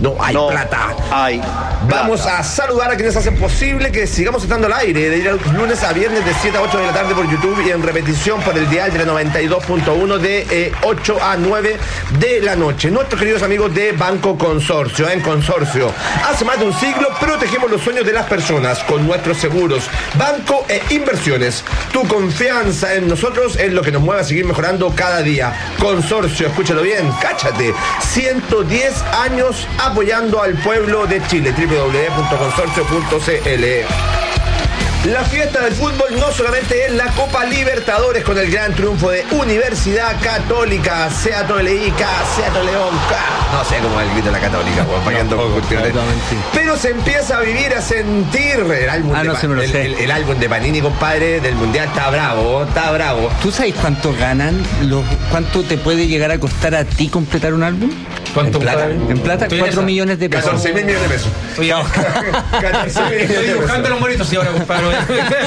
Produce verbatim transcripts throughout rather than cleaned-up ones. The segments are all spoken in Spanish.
no hay no plata. Hay Vamos plata. a saludar a quienes hacen posible que sigamos estando al aire, de ir lunes a viernes de siete a ocho de la tarde por YouTube y en repetición por el dial de la noventa y dos punto uno de eh, ocho a nueve de la noche. Nuestros queridos amigos de Banco Consorcio, en Consorcio. Hace más de un siglo protegemos los sueños de las personas con nuestros seguros, banco e inversiones. Tu confianza en nosotros es lo que nos mueve a seguir mejorando cada día. Consorcio, escúchalo bien, cáchate. ciento diez años apoyando al pueblo de Chile. doble u doble u doble u punto consorcio punto c l. La fiesta del fútbol no solamente es la Copa Libertadores con el gran triunfo de Universidad Católica, Seattle L I K, Seattle León K. No sé cómo es el grito de la Católica, no, pero se empieza a vivir, a sentir el álbum, ah, de, no, el, el, el álbum de Panini, compadre, del Mundial. Está bravo, está bravo. ¿Tú sabes cuánto ganan? Los, ¿Cuánto te puede llegar a costar a ti completar un álbum? ¿Cuánto? ¿En plata? En plata, cuatro millones de pesos. catorce mil millones de pesos. catorce mil millones de pesos. Estoy buscando los moritos y ahora, compadre.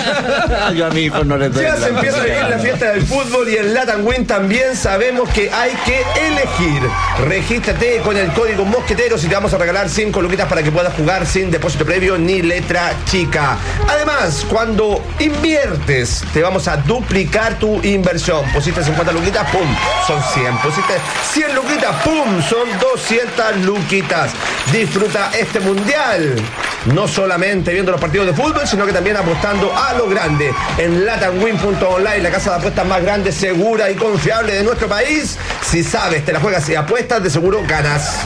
Yo a mi hijo no le doy. Ya se empieza a vivir la fiesta del fútbol y en Latam Win también sabemos que hay que elegir. Regístrate con el código Mosqueteros y te vamos a regalar cinco luquitas para que puedas jugar sin depósito previo ni letra chica. Además, cuando inviertes, te vamos a duplicar tu inversión. Pusiste cincuenta luquitas, pum, son cien. Pusiste cien luquitas, pum, son doscientas luquitas. Disfruta este mundial, no solamente viendo los partidos de fútbol, sino que también apostando a lo grande en latam win punto online, la casa de apuestas más grande, segura y confiable de nuestro país. Si sabes, te la juegas y apuestas, de seguro ganas.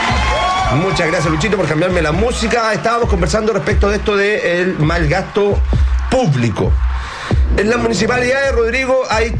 Muchas gracias, Luchito, por cambiarme la música. Estábamos conversando respecto de esto del mal gasto público. En la municipalidad de Rodrigo hay...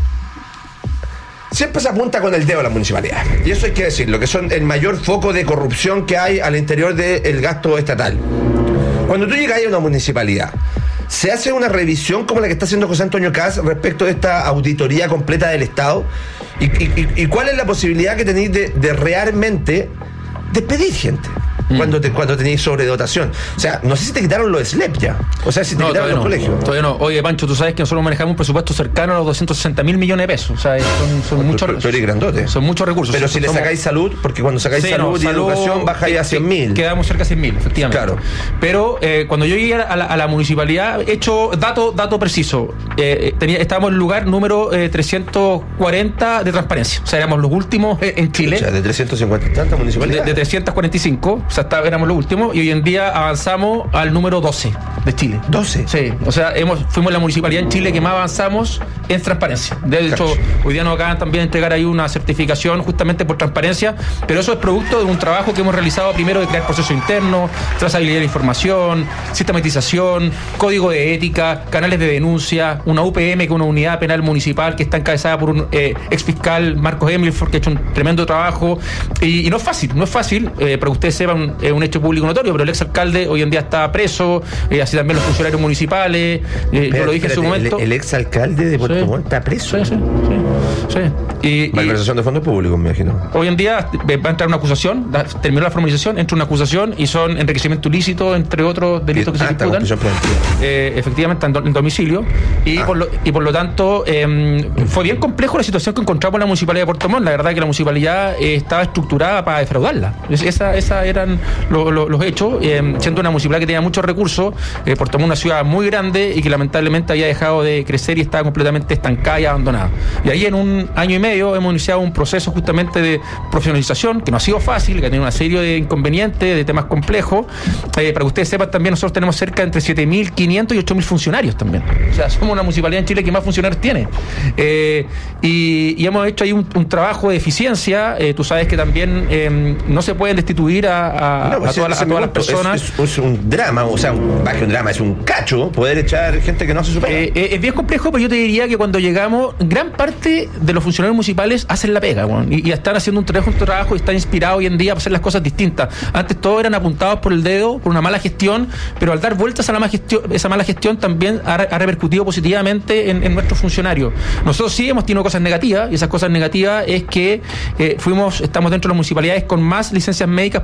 Siempre se apunta con el dedo a la municipalidad. Y eso hay que decirlo, que son el mayor foco de corrupción que hay al interior del gasto estatal. Cuando tú llegas a una municipalidad, ¿se hace una revisión como la que está haciendo José Antonio Kast respecto de esta auditoría completa del Estado? ¿Y, y, y cuál es la posibilidad que tenéis de, de realmente despedir gente? Mm. Cuando, te, cuando tenéis sobredotación. O sea, no sé si te quitaron los S L E P ya. O sea, si te no, quitaron los no, colegios. Todavía no. Oye, Pancho, tú sabes que nosotros manejamos un presupuesto cercano a los doscientos sesenta mil millones de pesos. O sea, son, son muchos grandote. Son muchos recursos. Pero si somos, le sacáis salud, porque cuando sacáis sí, salud no, y salud, educación bajáis a cien mil. Quedamos cerca de cien mil, efectivamente. Claro. Pero eh, cuando yo llegué a la, a la municipalidad, he hecho dato, dato preciso. Eh, tenía, estábamos en el lugar número eh, trescientos cuarenta de transparencia. O sea, éramos los últimos eh, en Chile. O sea, de trescientos cincuenta tantas municipalidades. De, de trescientos cuarenta y cinco, o sea, está, éramos los últimos, y hoy en día avanzamos al número doce de Chile. ¿doce? Sí, o sea, hemos, fuimos la municipalidad en Chile que más avanzamos en transparencia. De hecho, Cacho. hoy día nos acaban también de entregar ahí una certificación justamente por transparencia, pero eso es producto de un trabajo que hemos realizado primero de crear procesos internos, trazabilidad de la información, sistematización, código de ética, canales de denuncia, una U P M, que es una unidad penal municipal que está encabezada por un eh, ex fiscal, Marcos Emilford, que ha hecho un tremendo trabajo, y, y no es fácil, no es fácil, eh, para que ustedes sepan, es un hecho público notorio, pero el ex alcalde hoy en día está preso, eh, así también los funcionarios municipales, eh, Espera, yo lo dije espérate, en su momento. El, el ex alcalde de Puerto Sí. Montt está preso. Sí, sí, sí, sí. Y, y Malversación de fondos públicos, me imagino. hoy en día va a entrar una acusación, da- terminó la formalización, entra una acusación y son enriquecimiento ilícito, entre otros delitos que Ah, se está imputan. con prisión preventiva. Eh, efectivamente, en, do- en domicilio. Y, Ah. por lo, y por lo tanto, eh, fue bien complejo la situación que encontramos en la municipalidad de Puerto Montt. La verdad que la municipalidad eh, estaba estructurada para defraudarla. Es- Esa, esa eran lo- lo- los hechos. Eh, siendo una municipalidad que tenía muchos recursos, eh, Puerto Montt una ciudad muy grande y que lamentablemente había dejado de crecer y estaba completamente estancada y abandonada. Y ahí en un año y medio hemos iniciado un proceso justamente de profesionalización que no ha sido fácil, que ha tenido una serie de inconvenientes, de temas complejos. Eh, para que ustedes sepan, también nosotros tenemos cerca entre siete mil quinientos y ocho mil funcionarios también. O sea, somos una municipalidad en Chile que más funcionarios tiene. Eh, y, y hemos hecho ahí un, un trabajo de eficiencia. Eh, tú sabes que también eh, no se pueden destituir a, a, No, pues a todas, las- ese a todas las minuto personas. Es, es, es un drama, o sea, un, más que un drama, es un cacho poder echar gente que no hace su pega. Eh, eh, es bien complejo, pero yo te diría que cuando llegamos, gran parte de los funcionarios municipales hacen la pega, bueno, y, y están haciendo un trabajo, un trabajo y están inspirados hoy en día para hacer las cosas distintas. Antes todos eran apuntados por el dedo, por una mala gestión, pero al dar vueltas a la mala gestión, esa mala gestión también ha, ha repercutido positivamente en, en nuestros funcionarios. Nosotros sí hemos tenido cosas negativas, y esas cosas negativas es que eh, fuimos, estamos dentro de las municipalidades con más licencias médicas, por ejemplo,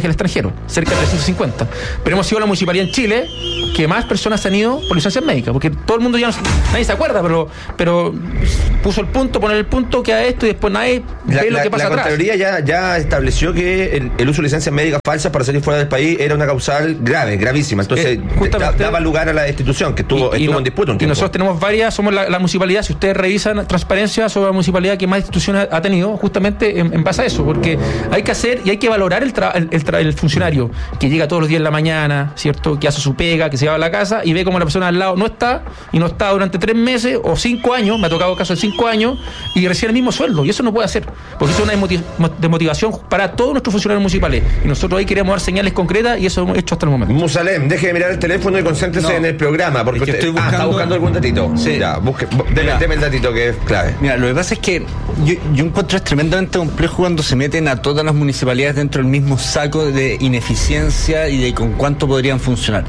viajes al extranjero, cerca de trescientos cincuenta. Pero hemos sido la municipalidad en Chile que más personas han ido por licencias médicas, porque todo el mundo ya no, nadie se acuerda, pero pero puso el punto, poner el punto, queda esto y después nadie la, ve lo la, que pasa la atrás. La Contraloría ya, ya estableció que el, el uso de licencias médicas falsas para salir fuera del país era una causal grave, gravísima. Entonces eh, justamente, daba lugar a la destitución, que estuvo, y, y estuvo no, en disputa un tiempo. Y nosotros tenemos varias, somos la, la municipalidad, si ustedes revisan transparencia sobre la municipalidad que más instituciones ha tenido, justamente en, en base a eso, porque hay que hacer y hay que valorar el, tra, el, el, tra, el funcionario que llega todos los días en la mañana, ¿cierto? Que hace su pega, que se va a la casa y ve como la persona al lado no está, y no está durante tres meses o cinco años, me ha tocado caso de cinco años, y recibe el mismo sueldo, y eso no puede hacer, porque eso es una desmotivación para todos nuestros funcionarios municipales, y nosotros ahí queremos dar señales concretas, y eso lo hemos hecho hasta el momento. Musalem, deje de mirar el teléfono y concéntrese no, en el programa, porque usted, estoy buscando, ah, está buscando algún datito. Sí. Ya, busque, deme, deme el datito que es clave. Mira, lo que pasa es que yo, yo encuentro es tremendamente complejo cuando se meten a todas las municipalidades dentro del mismo saco de ineficiencia y de con cuánto podrían funcionar.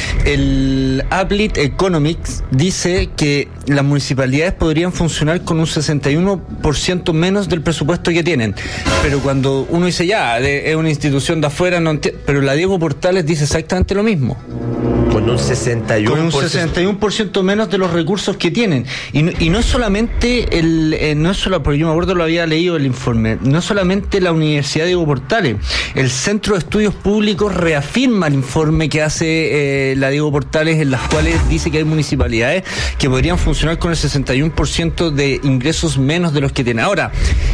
El Applet Economics dice que las municipalidades podrían funcionar con un sesenta y uno por ciento menos del presupuesto que tienen, pero cuando uno dice ya, de, es una institución de afuera, no enti- pero la Diego Portales dice exactamente lo mismo. Con un sesenta y uno por ciento. Con un sesenta y uno por ciento menos de los recursos que tienen. Y no, y no es solamente el, eh, no es solo, porque yo me acuerdo lo había leído el informe, no es solamente la Universidad Diego Portales, el Centro de Estudios Públicos reafirma el informe que hace eh, la Diego Portales, en las cuales dice que hay municipalidades que podrían funcionar con el sesenta y uno por ciento de ingresos menos de los que tienen. Ahora,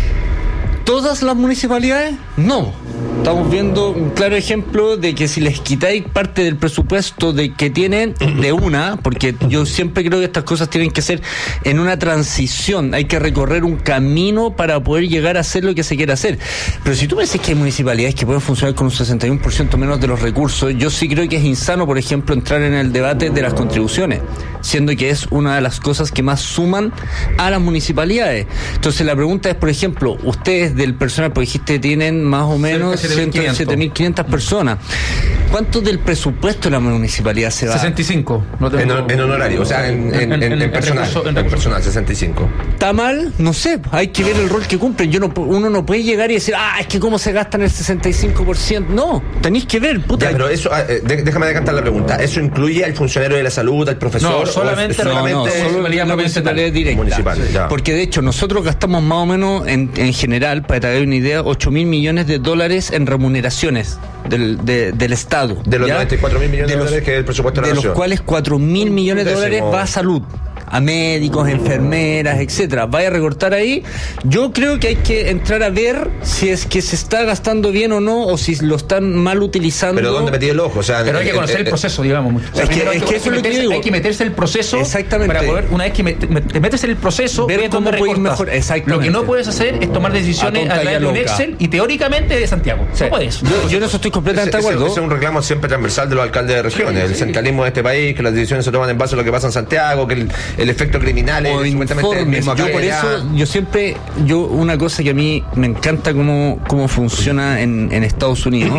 ¿todas las municipalidades? No. Estamos viendo un claro ejemplo de que si les quitáis parte del presupuesto de que tienen de una, porque yo siempre creo que estas cosas tienen que ser en una transición, hay que recorrer un camino para poder llegar a hacer lo que se quiere hacer. Pero si tú me dices que hay municipalidades que pueden funcionar con un sesenta y uno por ciento menos de los recursos, yo sí creo que es insano, por ejemplo, entrar en el debate de las contribuciones, siendo que es una de las cosas que más suman a las municipalidades. Entonces la pregunta es, por ejemplo, ustedes del personal, porque dijiste tienen más o menos ciento siete mil quinientas personas. ¿Cuánto del presupuesto de la municipalidad se va? sesenta y cinco. No tengo... en, en honorario, o sea, en, en, en, en, en personal. Recurso, en, en personal, sesenta y cinco. ¿Está mal? No sé, hay que ver el rol que cumplen. Yo no, uno no puede llegar y decir, ah, es que cómo se gastan el sesenta y cinco por ciento. No, tenéis que ver, puta. Ya, pero eso, eh, déjame decantar la pregunta. ¿Eso incluye al funcionario de la salud, al profesor? No, solamente, o solamente no, no, solo la municipalidad directa. Municipal, ya. Porque de hecho, nosotros gastamos más o menos, en, en general, para te dar una idea, ocho mil millones de dólares en remuneraciones del, de, del Estado. De los ¿ya? noventa y cuatro mil millones de, de dólares que es el presupuesto de la De nación. los cuales cuatro mil millones de dólares va a salud, a médicos, enfermeras, etcétera. Vaya a recortar ahí. Yo creo que hay que entrar a ver si es que se está gastando bien o no, o si lo están mal utilizando. Pero ¿dónde metí el ojo? O sea, pero hay que conocer eh, el proceso, digamos. O sea, es que, es que, que eso es lo que digo. Hay que meterse en el proceso. Exactamente. Para poder, una vez que me, me, te metes en el proceso, ver cómo puede ir mejor. Exactamente. Lo que no puedes hacer es tomar decisiones a, a través de un Excel y teóricamente de Santiago. Sí. No puedes. Yo, yo en eso estoy completamente de acuerdo. Ese es un reclamo siempre transversal de los alcaldes de regiones. Sí, sí. El centralismo de este país, que las decisiones se toman en base a lo que pasa en Santiago, que el, el efecto criminal es el mismo. Yo por eso, yo siempre, yo una cosa que a mí me encanta cómo, cómo funciona en, en Estados Unidos,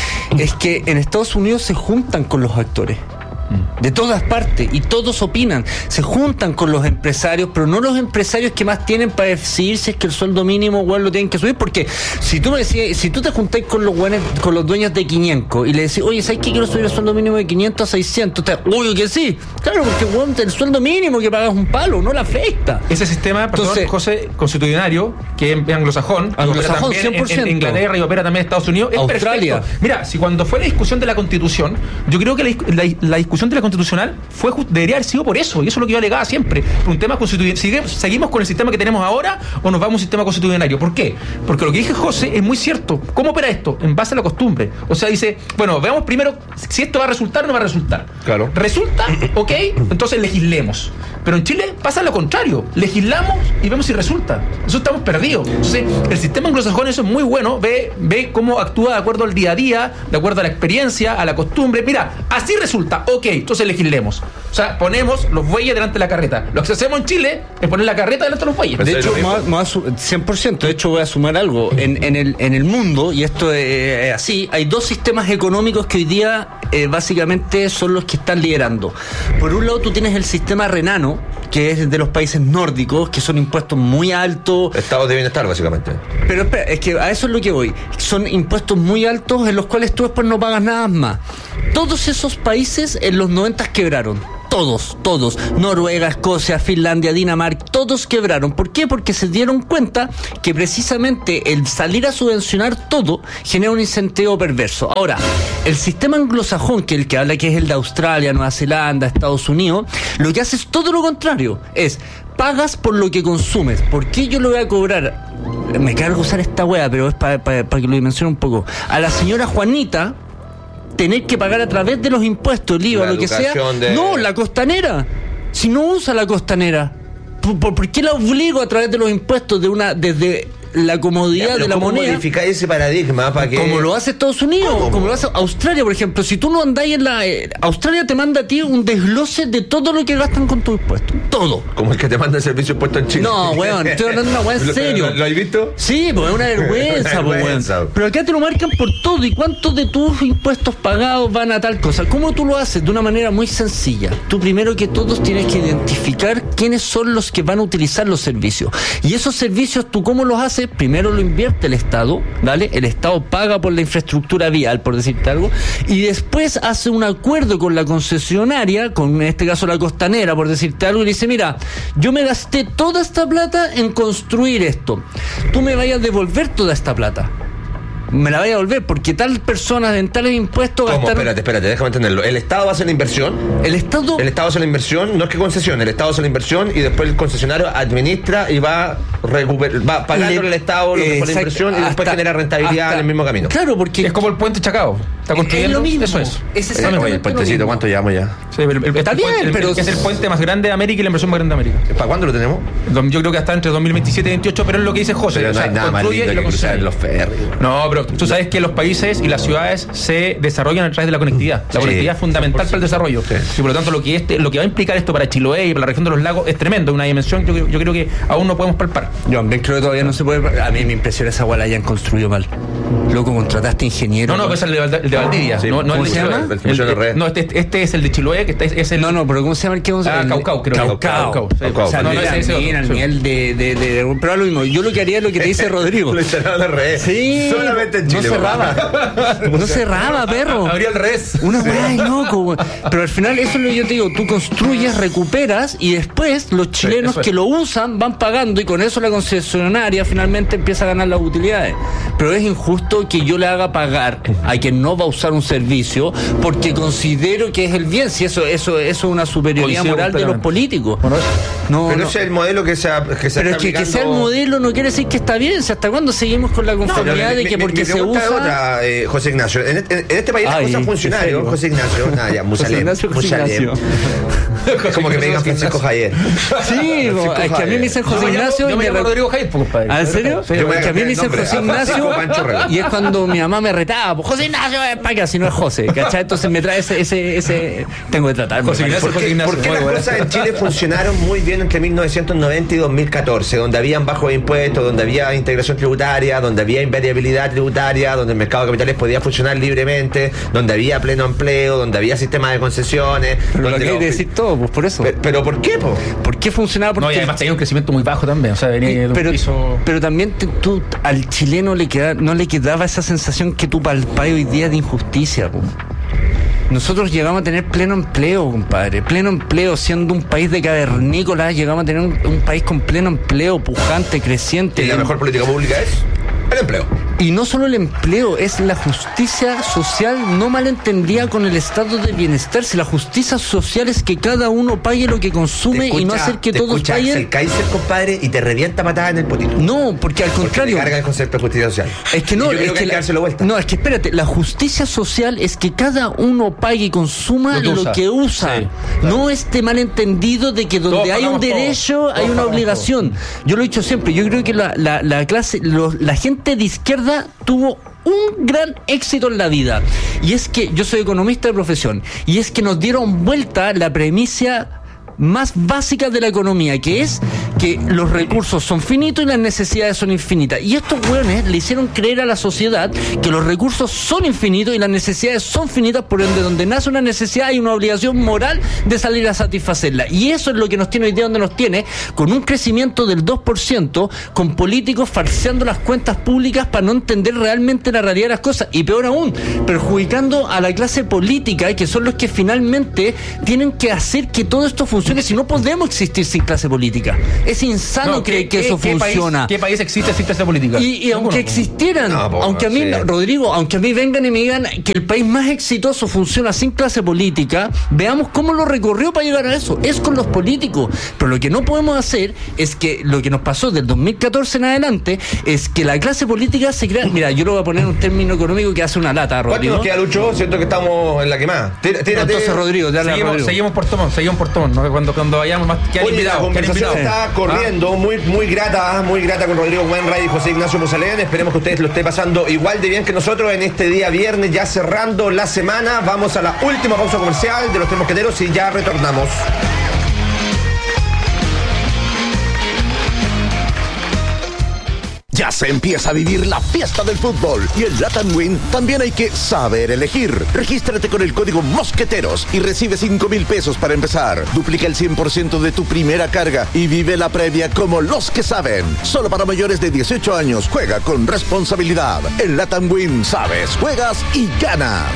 es que en Estados Unidos se juntan con los actores. De todas partes, y todos opinan, se juntan con los empresarios, pero no los empresarios que más tienen para decidir si es que el sueldo mínimo igual lo tienen que subir, porque si tú me decías, si tú te juntás con los buenos, con los dueños de quinientos y le decís, oye, ¿sabes qué quiero subir el sueldo mínimo de quinientos a seiscientos? Te, obvio que sí, claro, porque bueno, el sueldo mínimo que pagas un palo, no la afecta. Ese sistema, perdón, Entonces, José, constitucionario, que es anglosajón, anglosajón cien por ciento. En, en Inglaterra y opera también en Estados Unidos, es Australia. Perfecto. Mira, si cuando fue la discusión de la Constitución, yo creo que la, la, la discusión de la Constitucional fue just, debería haber sido por eso, y eso es lo que yo alegaba siempre, por un tema constitucional. ¿Seguimos con el sistema que tenemos ahora o nos vamos a un sistema constitucionario? ¿Por qué? Porque lo que dije José es muy cierto. ¿Cómo opera esto? En base a la costumbre. O sea, dice, bueno, veamos primero si esto va a resultar o no va a resultar. Claro. ¿Resulta? Ok, entonces legislemos. Pero en Chile pasa lo contrario. Legislamos y vemos si resulta. Eso estamos perdidos. Entonces, el sistema anglosajón, eso es muy bueno. Ve, ve cómo actúa de acuerdo al día a día, de acuerdo a la experiencia, a la costumbre. Mira, así resulta. Ok, entonces legislemos. O sea, ponemos los bueyes delante de la carreta. Lo que hacemos en Chile es poner la carreta delante de los bueyes. De hecho, más, más, cien por ciento. De hecho, voy a sumar algo. En, en, el, en el mundo, y esto es así, hay dos sistemas económicos que hoy día eh, básicamente son los que están liderando. Por un lado, tú tienes el sistema renano, uno, que es de los países nórdicos, que son impuestos muy altos. Estados de bienestar, básicamente. Pero espera, es que a eso es lo que voy. Son impuestos muy altos en los cuales tú después no pagas nada más. Todos esos países en los noventa quebraron. Todos, todos. Noruega, Escocia, Finlandia, Dinamarca, todos quebraron. ¿Por qué? Porque se dieron cuenta que precisamente el salir a subvencionar todo genera un incentivo perverso. Ahora, el sistema anglosajón, que el que habla que es el de Australia, Nueva Zelanda, Estados Unidos, lo que hace es todo lo contrario. Es, pagas por lo que consumes. ¿Por qué yo lo voy a cobrar? Me cargo usar esta wea, pero es para pa, pa que lo dimensione un poco. A la señora Juanita tener que pagar a través de los impuestos, el I V A, lo que sea. De... No, la costanera. Si no usa la costanera, ¿por, por, ¿por qué la obligo a través de los impuestos de una desde la comodidad ya, de la ¿cómo moneda? Modificar ese paradigma para que... Como lo hace Estados Unidos, ¿Cómo? como lo hace Australia, por ejemplo. Si tú no andáis en la... Eh, Australia te manda a ti un desglose de todo lo que gastan con tus impuestos. Todo. Como el que te manda el servicio impuesto en Chile. No, weón, estoy hablando de una weá en serio. ¿Lo, lo, lo has visto? Sí, pues es una vergüenza, una pues, vergüenza. weón. Pero acá te lo marcan por todo. ¿Y cuántos de tus impuestos pagados van a tal cosa? ¿Cómo tú lo haces? De una manera muy sencilla. Tú primero que todos tienes que identificar quiénes son los que van a utilizar los servicios. Y esos servicios, ¿tú cómo los haces? Primero lo invierte el Estado, ¿vale? El Estado paga por la infraestructura vial, por decirte algo, y después hace un acuerdo con la concesionaria, con en este caso la costanera, por decirte algo, y dice, mira, yo me gasté toda esta plata en construir esto, tú me vayas a devolver toda esta plata. Me la vaya a devolver porque tal persona en tales impuestos ¿Cómo? gastaron... Espérate, espérate, déjame entenderlo. ¿El Estado va a hacer la inversión? El Estado... El Estado hace la inversión, no es que concesione, el Estado hace la inversión y después el concesionario administra y va recuper... va pagando al Estado lo que fue la inversión y después genera rentabilidad hasta, en el mismo camino. Claro, porque... Es como el puente Chacao. Está construyendo... Es lo mismo. Eso es. Es exactamente Oye, el puentecito, ¿cuánto llevamos ya? Sí, el, el, Está el bien, puente, el, pero... el, es el puente más grande de América y la inversión más grande de América. ¿Para cuándo lo tenemos? Yo creo que hasta entre dos mil veintisiete y veintiocho, pero es lo que dice José. Pero no o sea, hay nada más lindo que cruzar los ferries. No, pero tú sabes que los países y las ciudades se desarrollan a través de la conectividad. La sí, conectividad es fundamental para el desarrollo. Sí. Y por lo tanto, lo que este, lo que va a implicar esto para Chiloé y para la región de los lagos es tremendo, una dimensión que yo, yo creo que aún no podemos palpar. Yo hombre, creo que todavía no se puede. A mí me impresiona esa guala la hayan construido mal. Loco, contrataste ingeniero. No, no, pues es el de, el de Valdivia. Sí, no, no ¿cómo el de se llama? Chiloé. El, el, el, no, este, este es el de Chiloé, que está, es el... No, no, pero ¿cómo se llama el que vamos a Ah, Caucao, creo. Caucao. Caucao. Sí. O sea, no, mira, no, ese, ese mira, otro, el nivel de, de, de, de... Pero lo mismo, yo lo que haría es lo que te dice Rodrigo. Lo instalaron al revés. Sí. Solamente en Chile. No cerraba. No cerraba, perro. Habría el revés. Una weá de loco. Pero al final eso es lo que yo te digo. Tú construyes, recuperas y después los chilenos sí, que lo usan van pagando y con eso la concesionaria finalmente empieza a ganar las utilidades. Pero es injusto que yo le haga pagar a quien no va a usar un servicio porque considero que es el bien. Si eso eso, eso es una superioridad Coincido moral de los políticos. Bueno, no, pero no. ese es el modelo que se, ha, que se Pero está es que, que aplicando... sea el modelo no quiere decir que está bien. O sea, ¿hasta cuándo seguimos con la conformidad no, de que mi, porque mi se usa... usa... Es otra, eh, José Ignacio. En, en, en este país las Ay, cosas funcionarios, José Ignacio, nada, ya, José Ignacio, José Ignacio. Es como que me digan Francisco Javier. Sí, Francisco es que a mí me dicen José No, Ignacio yo y me me llamo re- Rodrigo Javier, pues, compadre. ¿Ah, en serio? Sí, Yo voy a Que a mí me dicen cambiar el José nombre a Ignacio Francisco Pancho Regla. y es cuando mi mamá me retaba, pues, José Ignacio es para que si no es José, ¿cachai? Entonces me trae ese, ese, ese tengo que tratarme. José Ignacio, ¿Por qué, José Ignacio, por qué muy las bueno. cosas en Chile funcionaron muy bien entre mil novecientos noventa y dos mil catorce? Donde habían bajos impuestos, donde había integración tributaria, donde había invariabilidad tributaria, donde el mercado de capitales podía funcionar libremente, donde había pleno empleo, donde había sistema de concesiones. Pero lo donde que hay los- que decir todo, pues por eso. Pero, pero ¿por qué, po? ¿Por qué funcionaba? Porque No, y además tenía un crecimiento muy bajo también. O sea, venía de un pero, piso... pero también te- tú al chileno le queda, no le quedaba esa sensación que tú palpás hoy día de injusticia, po. Nosotros llegamos a tener pleno empleo, compadre, pleno empleo, siendo un país de cavernícolas, llegamos a tener un, un país con pleno empleo, pujante, creciente. Y la mejor política pública es el empleo. Y no solo el empleo, es la justicia social no malentendida con el estado de bienestar. Si la justicia social es que cada uno pague lo que consume Te y no escucha- hacer que te todos escucha paguen. Axel Kaiser, compadre, y te revienta patada en el potito. No, porque al Porque contrario. te carga el concepto de justicia social. Es que no, Y yo creo es que, que hay que la- dárselo vuelta. no, es que espérate, la justicia social es que cada uno pague y consuma Lo que lo usa. que usa. Sí, claro. No este malentendido de que donde Todos hay un pagamos todo. derecho hay Todos una pagamos obligación. Yo lo he dicho siempre, yo creo que la, la, la clase, los- la gente de izquierda tuvo un gran éxito en la vida. Y es que yo soy economista de profesión, y es que nos dieron vuelta la premisa más básica de la economía, que es que los recursos son finitos y las necesidades son infinitas. Y estos hueones le hicieron creer a la sociedad que los recursos son infinitos y las necesidades son finitas, por ende donde nace una necesidad hay una obligación moral de salir a satisfacerla. Y eso es lo que nos tiene hoy día donde nos tiene, con un crecimiento del dos por ciento, con políticos falseando las cuentas públicas para no entender realmente la realidad de las cosas. Y peor aún, perjudicando a la clase política, que son los que finalmente tienen que hacer que todo esto funcione. Si no podemos existir sin clase política. Es insano no, creer que ¿qué, eso ¿qué funciona. País, ¿Qué país existe sin clase política? Y, y aunque existieran, no, po, aunque a mí, sí. Rodrigo, aunque a mí vengan y me digan que el país más exitoso funciona sin clase política, veamos cómo lo recorrió para llegar a eso. Es con los políticos. Pero lo que no podemos hacer es que lo que nos pasó del dos mil catorce en adelante es que la clase política se crea. Mira, yo lo voy a poner un término económico que hace una lata, Rodrigo. ¿Cuánto nos queda, Lucho? Siento que estamos en la quemada. Tírate. No, entonces, Rodrigo, dale a Seguimos, Rodrigo. seguimos por Tomón, seguimos por Tomón, ¿no? Cuando, cuando vayamos más, quedan Oye, invitados. la conversación quedan invitados. está corriendo, ¿Ah? muy, muy grata, muy grata con Rodrigo Wainwright y José Ignacio Musalén. Esperemos que ustedes lo estén pasando igual de bien que nosotros en este día viernes, ya cerrando la semana. Vamos a la última pausa comercial de los Tres Mosqueteros y ya retornamos. Ya se empieza a vivir la fiesta del fútbol y en Latam Win también hay que saber elegir. Regístrate con el código Mosqueteros y recibe cinco mil pesos para empezar. Duplica el cien por ciento de tu primera carga y vive la previa como los que saben. Solo para mayores de dieciocho años. Juega con responsabilidad. En Latam Win sabes, juegas y ganas.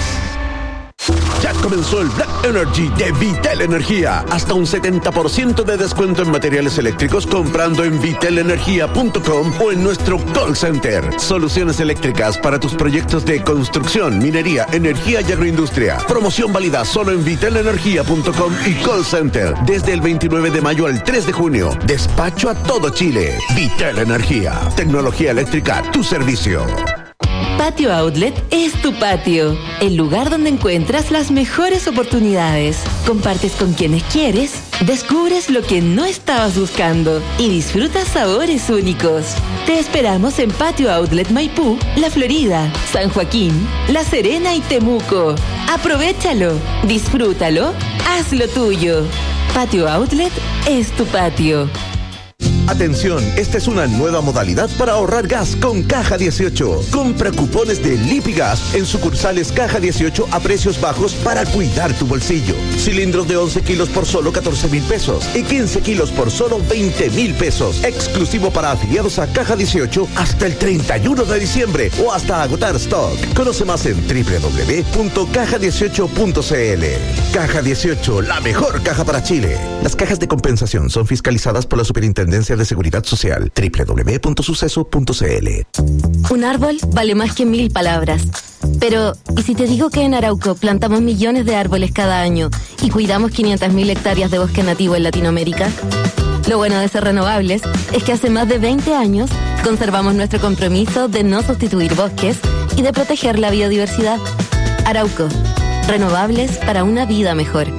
Ya comenzó el Black Energy de Vitel Energía. Hasta un setenta por ciento de descuento en materiales eléctricos comprando en vitel energía punto com o en nuestro call center. Soluciones eléctricas para tus proyectos de construcción, minería, energía y agroindustria. Promoción válida solo en vitel energía punto com y call center desde el veintinueve de mayo al tres de junio. Despacho a todo Chile. Vitel Energía. Tecnología eléctrica a tu servicio. Patio Outlet es tu patio, el lugar donde encuentras las mejores oportunidades. Compartes con quienes quieres, descubres lo que no estabas buscando y disfrutas sabores únicos. Te esperamos en Patio Outlet Maipú, La Florida, San Joaquín, La Serena y Temuco. Aprovechalo, disfrútalo, hazlo tuyo. Patio Outlet es tu patio. Atención, esta es una nueva modalidad para ahorrar gas con Caja dieciocho. Compra cupones de Lipigas en sucursales Caja dieciocho a precios bajos para cuidar tu bolsillo. Cilindros de once kilos por solo catorce mil pesos y quince kilos por solo veinte mil pesos. Exclusivo para afiliados a Caja dieciocho hasta el treinta y uno de diciembre o hasta agotar stock. Conoce más en doble u doble u doble u punto caja dieciocho punto c l. Caja dieciocho, la mejor caja para Chile. Las cajas de compensación son fiscalizadas por la Superintendencia de Seguridad Social. doble u doble u doble u punto suceso punto c l. Un árbol vale más que mil palabras. Pero, ¿y si te digo que en Arauco plantamos millones de árboles cada año y cuidamos quinientas mil hectáreas de bosque nativo en Latinoamérica? Lo bueno de ser renovables es que hace más de veinte años conservamos nuestro compromiso de no sustituir bosques y de proteger la biodiversidad. Arauco, renovables para una vida mejor.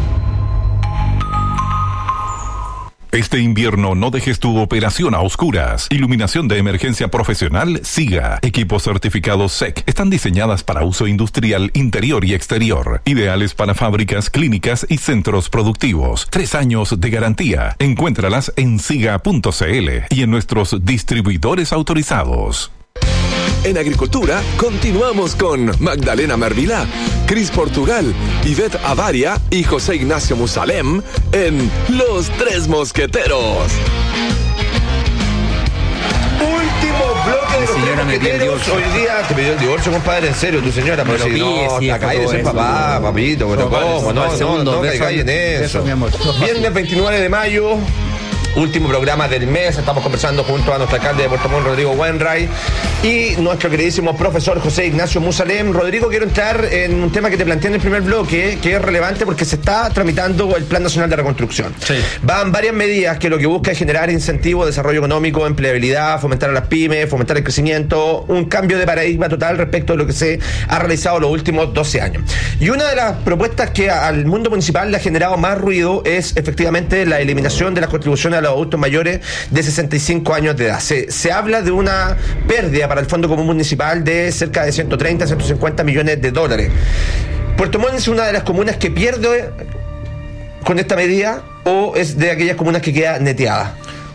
Este invierno no dejes tu operación a oscuras. Iluminación de emergencia profesional SIGA. Equipos certificados S E C. Están diseñadas para uso industrial interior y exterior. Ideales para fábricas, clínicas y centros productivos. Tres años de garantía. Encuéntralas en siga punto c l y en nuestros distribuidores autorizados. En Agricultura, continuamos con Magdalena Mervilá, Cris Portugal, Ivette Avaria y José Ignacio Musalem en Los Tres Mosqueteros. Último bloque de los señora Tres me pidió el Mosqueteros. divorcio. Hoy día te pidió el divorcio, compadre, en serio, tu señora. Me Pero lo si pide, no, sí, acá todo eres el eso. papá, papito, pero No, vale, ¿cómo? no, No, vale, no, segundo, no, beso, caigáis en eso. beso, mi amor. Viernes veintinueve de mayo. Último programa del mes, estamos conversando junto a nuestro alcalde de Puerto Montt, Rodrigo Wainwright, y nuestro queridísimo profesor José Ignacio Musalem. Rodrigo, quiero entrar en un tema que te planteé en el primer bloque, que es relevante porque se está tramitando el Plan Nacional de Reconstrucción. Sí. Van varias medidas que lo que busca es generar incentivos, desarrollo económico, empleabilidad, fomentar a las pymes, fomentar el crecimiento, un cambio de paradigma total respecto de lo que se ha realizado los últimos doce años. Y una de las propuestas que al mundo municipal le ha generado más ruido es efectivamente la eliminación de las contribuciones a los adultos mayores de sesenta y cinco años de edad. Se, se habla de una pérdida para el Fondo Común Municipal de cerca de ciento treinta, ciento cincuenta millones de dólares. Puerto Montt es una de las comunas que pierde con esta medida o es de aquellas comunas que queda neteada.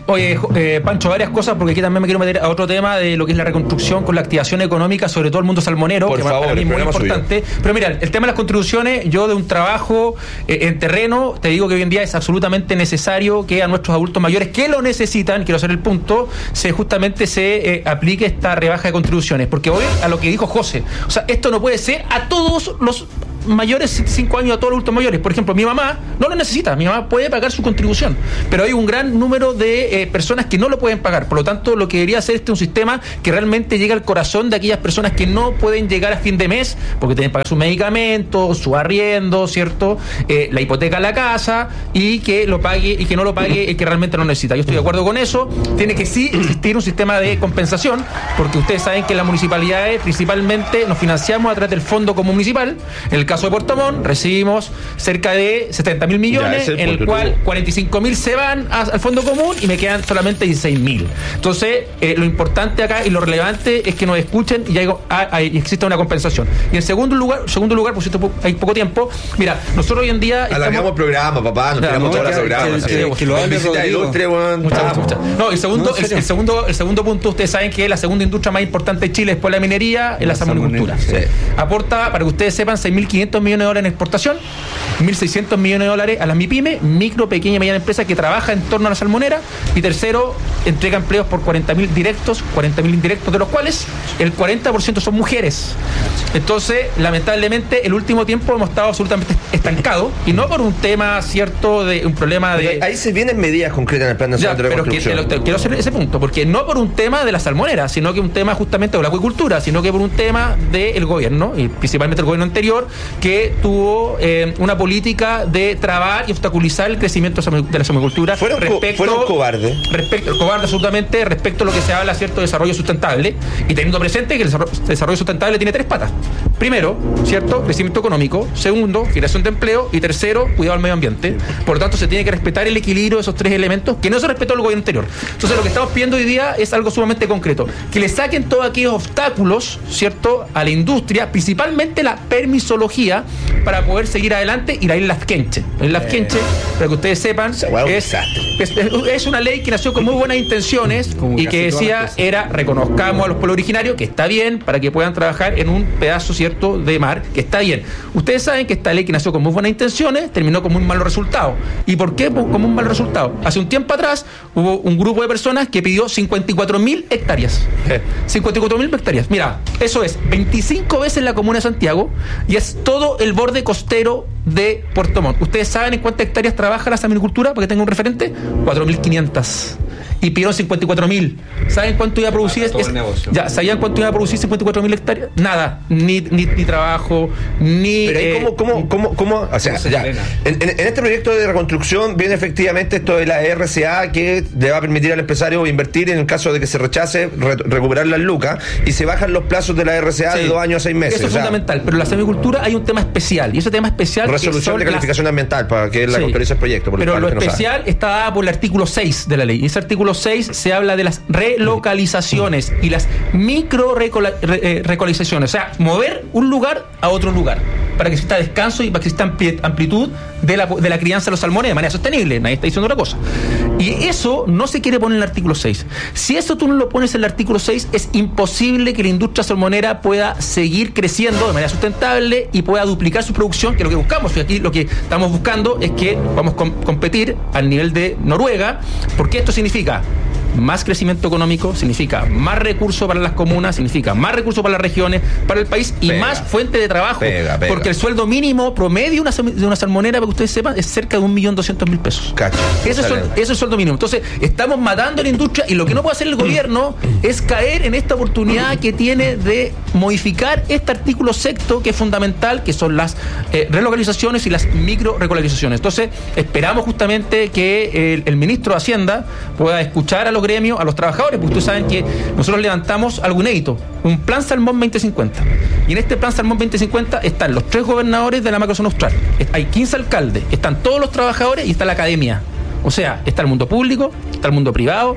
Oye, eh, Pancho, varias cosas, porque aquí también me quiero meter a otro tema de lo que es la reconstrucción con la activación económica, sobre todo el mundo salmonero, Por que favor, para mí es muy importante. suyo. Pero mira, el tema de las contribuciones, yo de un trabajo eh, en terreno, te digo que hoy en día es absolutamente necesario que a nuestros adultos mayores que lo necesitan, quiero hacer el punto, se justamente se eh, aplique esta rebaja de contribuciones. Porque hoy, a lo que dijo José, o sea, esto no puede ser a todos los mayores, cinco años, a todos los adultos mayores. Por ejemplo, mi mamá no lo necesita, mi mamá puede pagar su contribución, pero hay un gran número de eh, personas que no lo pueden pagar. Por lo tanto, lo que debería hacer este es un sistema que realmente llegue al corazón de aquellas personas que no pueden llegar a fin de mes porque tienen que pagar sus medicamentos, su arriendo, ¿cierto? Eh, la hipoteca a la casa, y que lo pague y que no lo pague el que realmente lo necesita. Yo estoy de acuerdo con eso. Tiene que sí existir un sistema de compensación, porque ustedes saben que las municipalidades principalmente nos financiamos a través del Fondo Común Municipal. En el caso de Puerto Montt recibimos cerca de setenta mil millones, en el cual cuarenta y cinco mil se van a, al Fondo Común y me quedan solamente dieciséis mil. Entonces, eh, lo importante acá y lo relevante es que nos escuchen y hay, hay, existe una compensación. Y en segundo lugar, segundo lugar, por cierto, hay poco tiempo, mira, nosotros hoy en día alargamos el programa, papá, nos tiramos toda la programa. Que lo hable Rodrigo. Muchas, muchas. No, el segundo, el, el segundo, el segundo punto, ustedes saben que la segunda industria más importante de Chile después de la minería es la salmonicultura. Sí. Aporta, para que ustedes sepan, seis mil quinientos millones de dólares en exportación, mil seiscientos millones de dólares a las MIPYME, micro, pequeña y mediana empresa que trabaja en torno a la salmonera. Y tercero, entrega empleos por cuarenta mil directos, cuarenta mil indirectos, de los cuales el cuarenta por ciento son mujeres. Entonces, lamentablemente, el último tiempo hemos estado absolutamente estancados, y no por un tema, cierto, de un problema de... Ahí se vienen medidas concretas en el Plan Nacional Ya, de pero que, Reconstrucción. te lo, te, quiero hacer ese punto, porque no por un tema de la salmonera, sino que un tema justamente de la acuicultura, sino que por un tema del gobierno, y principalmente el gobierno anterior, que tuvo eh, una política de trabar y obstaculizar el crecimiento de la salmonicultura. Fueron, respecto, co fueron cobardes. Respecto, cobarde absolutamente, respecto a lo que se habla, cierto, de desarrollo sustentable, y teniendo presente que el desarrollo sustentable tiene tres patas. Primero, cierto, crecimiento económico. Segundo, generación de empleo. Y tercero, cuidado al medio ambiente. Por lo tanto, se tiene que respetar el equilibrio de esos tres elementos que no se respetó el gobierno anterior. Entonces, lo que estamos pidiendo hoy día es algo sumamente concreto: que le saquen todos aquellos obstáculos, cierto, a la industria, principalmente la permisología, para poder seguir adelante. Y la isla Quenche. La isla Quenche, para que ustedes sepan, es, es, es una ley que nació con muy buenas intenciones y que decía, era, reconozcamos a los pueblos originarios, que está bien, para que puedan trabajar en un pedazo, cierto, de mar, que está bien. Ustedes saben que esta ley, que nació con muy buenas intenciones, terminó con muy malos resultados. ¿Y por qué con un mal resultado? Hace un tiempo atrás hubo un grupo de personas que pidió cincuenta y cuatro mil hectáreas. cincuenta y cuatro mil hectáreas. Mira, eso es veinticinco veces la comuna de Santiago y es todo el borde costero de Puerto Montt. ¿Ustedes saben en cuántas hectáreas trabaja la salmonicultura? Para que tengan un referente, cuatro mil quinientas. Y pidieron cincuenta y cuatro mil. ¿Saben cuánto iba a producir? Es, ya, ¿sabían cuánto iba a producir cincuenta y cuatro mil hectáreas? Nada, ni, ni, ni trabajo, ni... Pero ahí, eh, ¿cómo, cómo, cómo, cómo? O sea, ya, en, en, en este proyecto de reconstrucción viene efectivamente esto de la R C A, que le va a permitir al empresario invertir en el caso de que se rechace, re, recuperar las lucas, y se bajan los plazos de la R C A sí, de dos años a seis meses. Eso es o sea, fundamental, pero en la salmonicultura hay un tema especial, y ese tema especial... Resolución de calificación las... ambiental, para que la sí, autorice el proyecto. Por pero lo no especial sabe. Está dada por el artículo seis de la ley, y ese artículo seis se habla de las relocalizaciones y las micro relocalizaciones, o sea, mover un lugar a otro lugar, para que exista descanso y para que exista amplitud de la, de la crianza de los salmones de manera sostenible. Nadie está diciendo otra cosa. Y eso no se quiere poner en el artículo seis. Si eso tú no lo pones en el artículo seis, es imposible que la industria salmonera pueda seguir creciendo de manera sustentable y pueda duplicar su producción, que es lo que buscamos. Y aquí lo que estamos buscando es que vamos a com competir al nivel de Noruega, porque esto significa más crecimiento económico, significa más recursos para las comunas, significa más recursos para las regiones, para el país y pega, más fuente de trabajo. Pega, pega. Porque el sueldo mínimo promedio de una, de una salmonera, para que ustedes sepan, es cerca de un millón doscientos mil pesos. Cacho, eso, es, eso es el sueldo mínimo. Entonces, estamos matando a la industria, y lo que no puede hacer el gobierno es caer en esta oportunidad que tiene de modificar este artículo sexto, que es fundamental, que son las eh, relocalizaciones y las micro relocalizaciones. Entonces, esperamos justamente que el, el ministro de Hacienda pueda escuchar a los gremios, a los trabajadores, porque ustedes saben que nosotros levantamos algo inédito, un plan Salmón veinte cincuenta, y en este plan Salmón veinte cincuenta están los tres gobernadores de la macrozona austral, hay quince alcaldes, están todos los trabajadores y está la academia. O sea, está el mundo público, está el mundo privado, está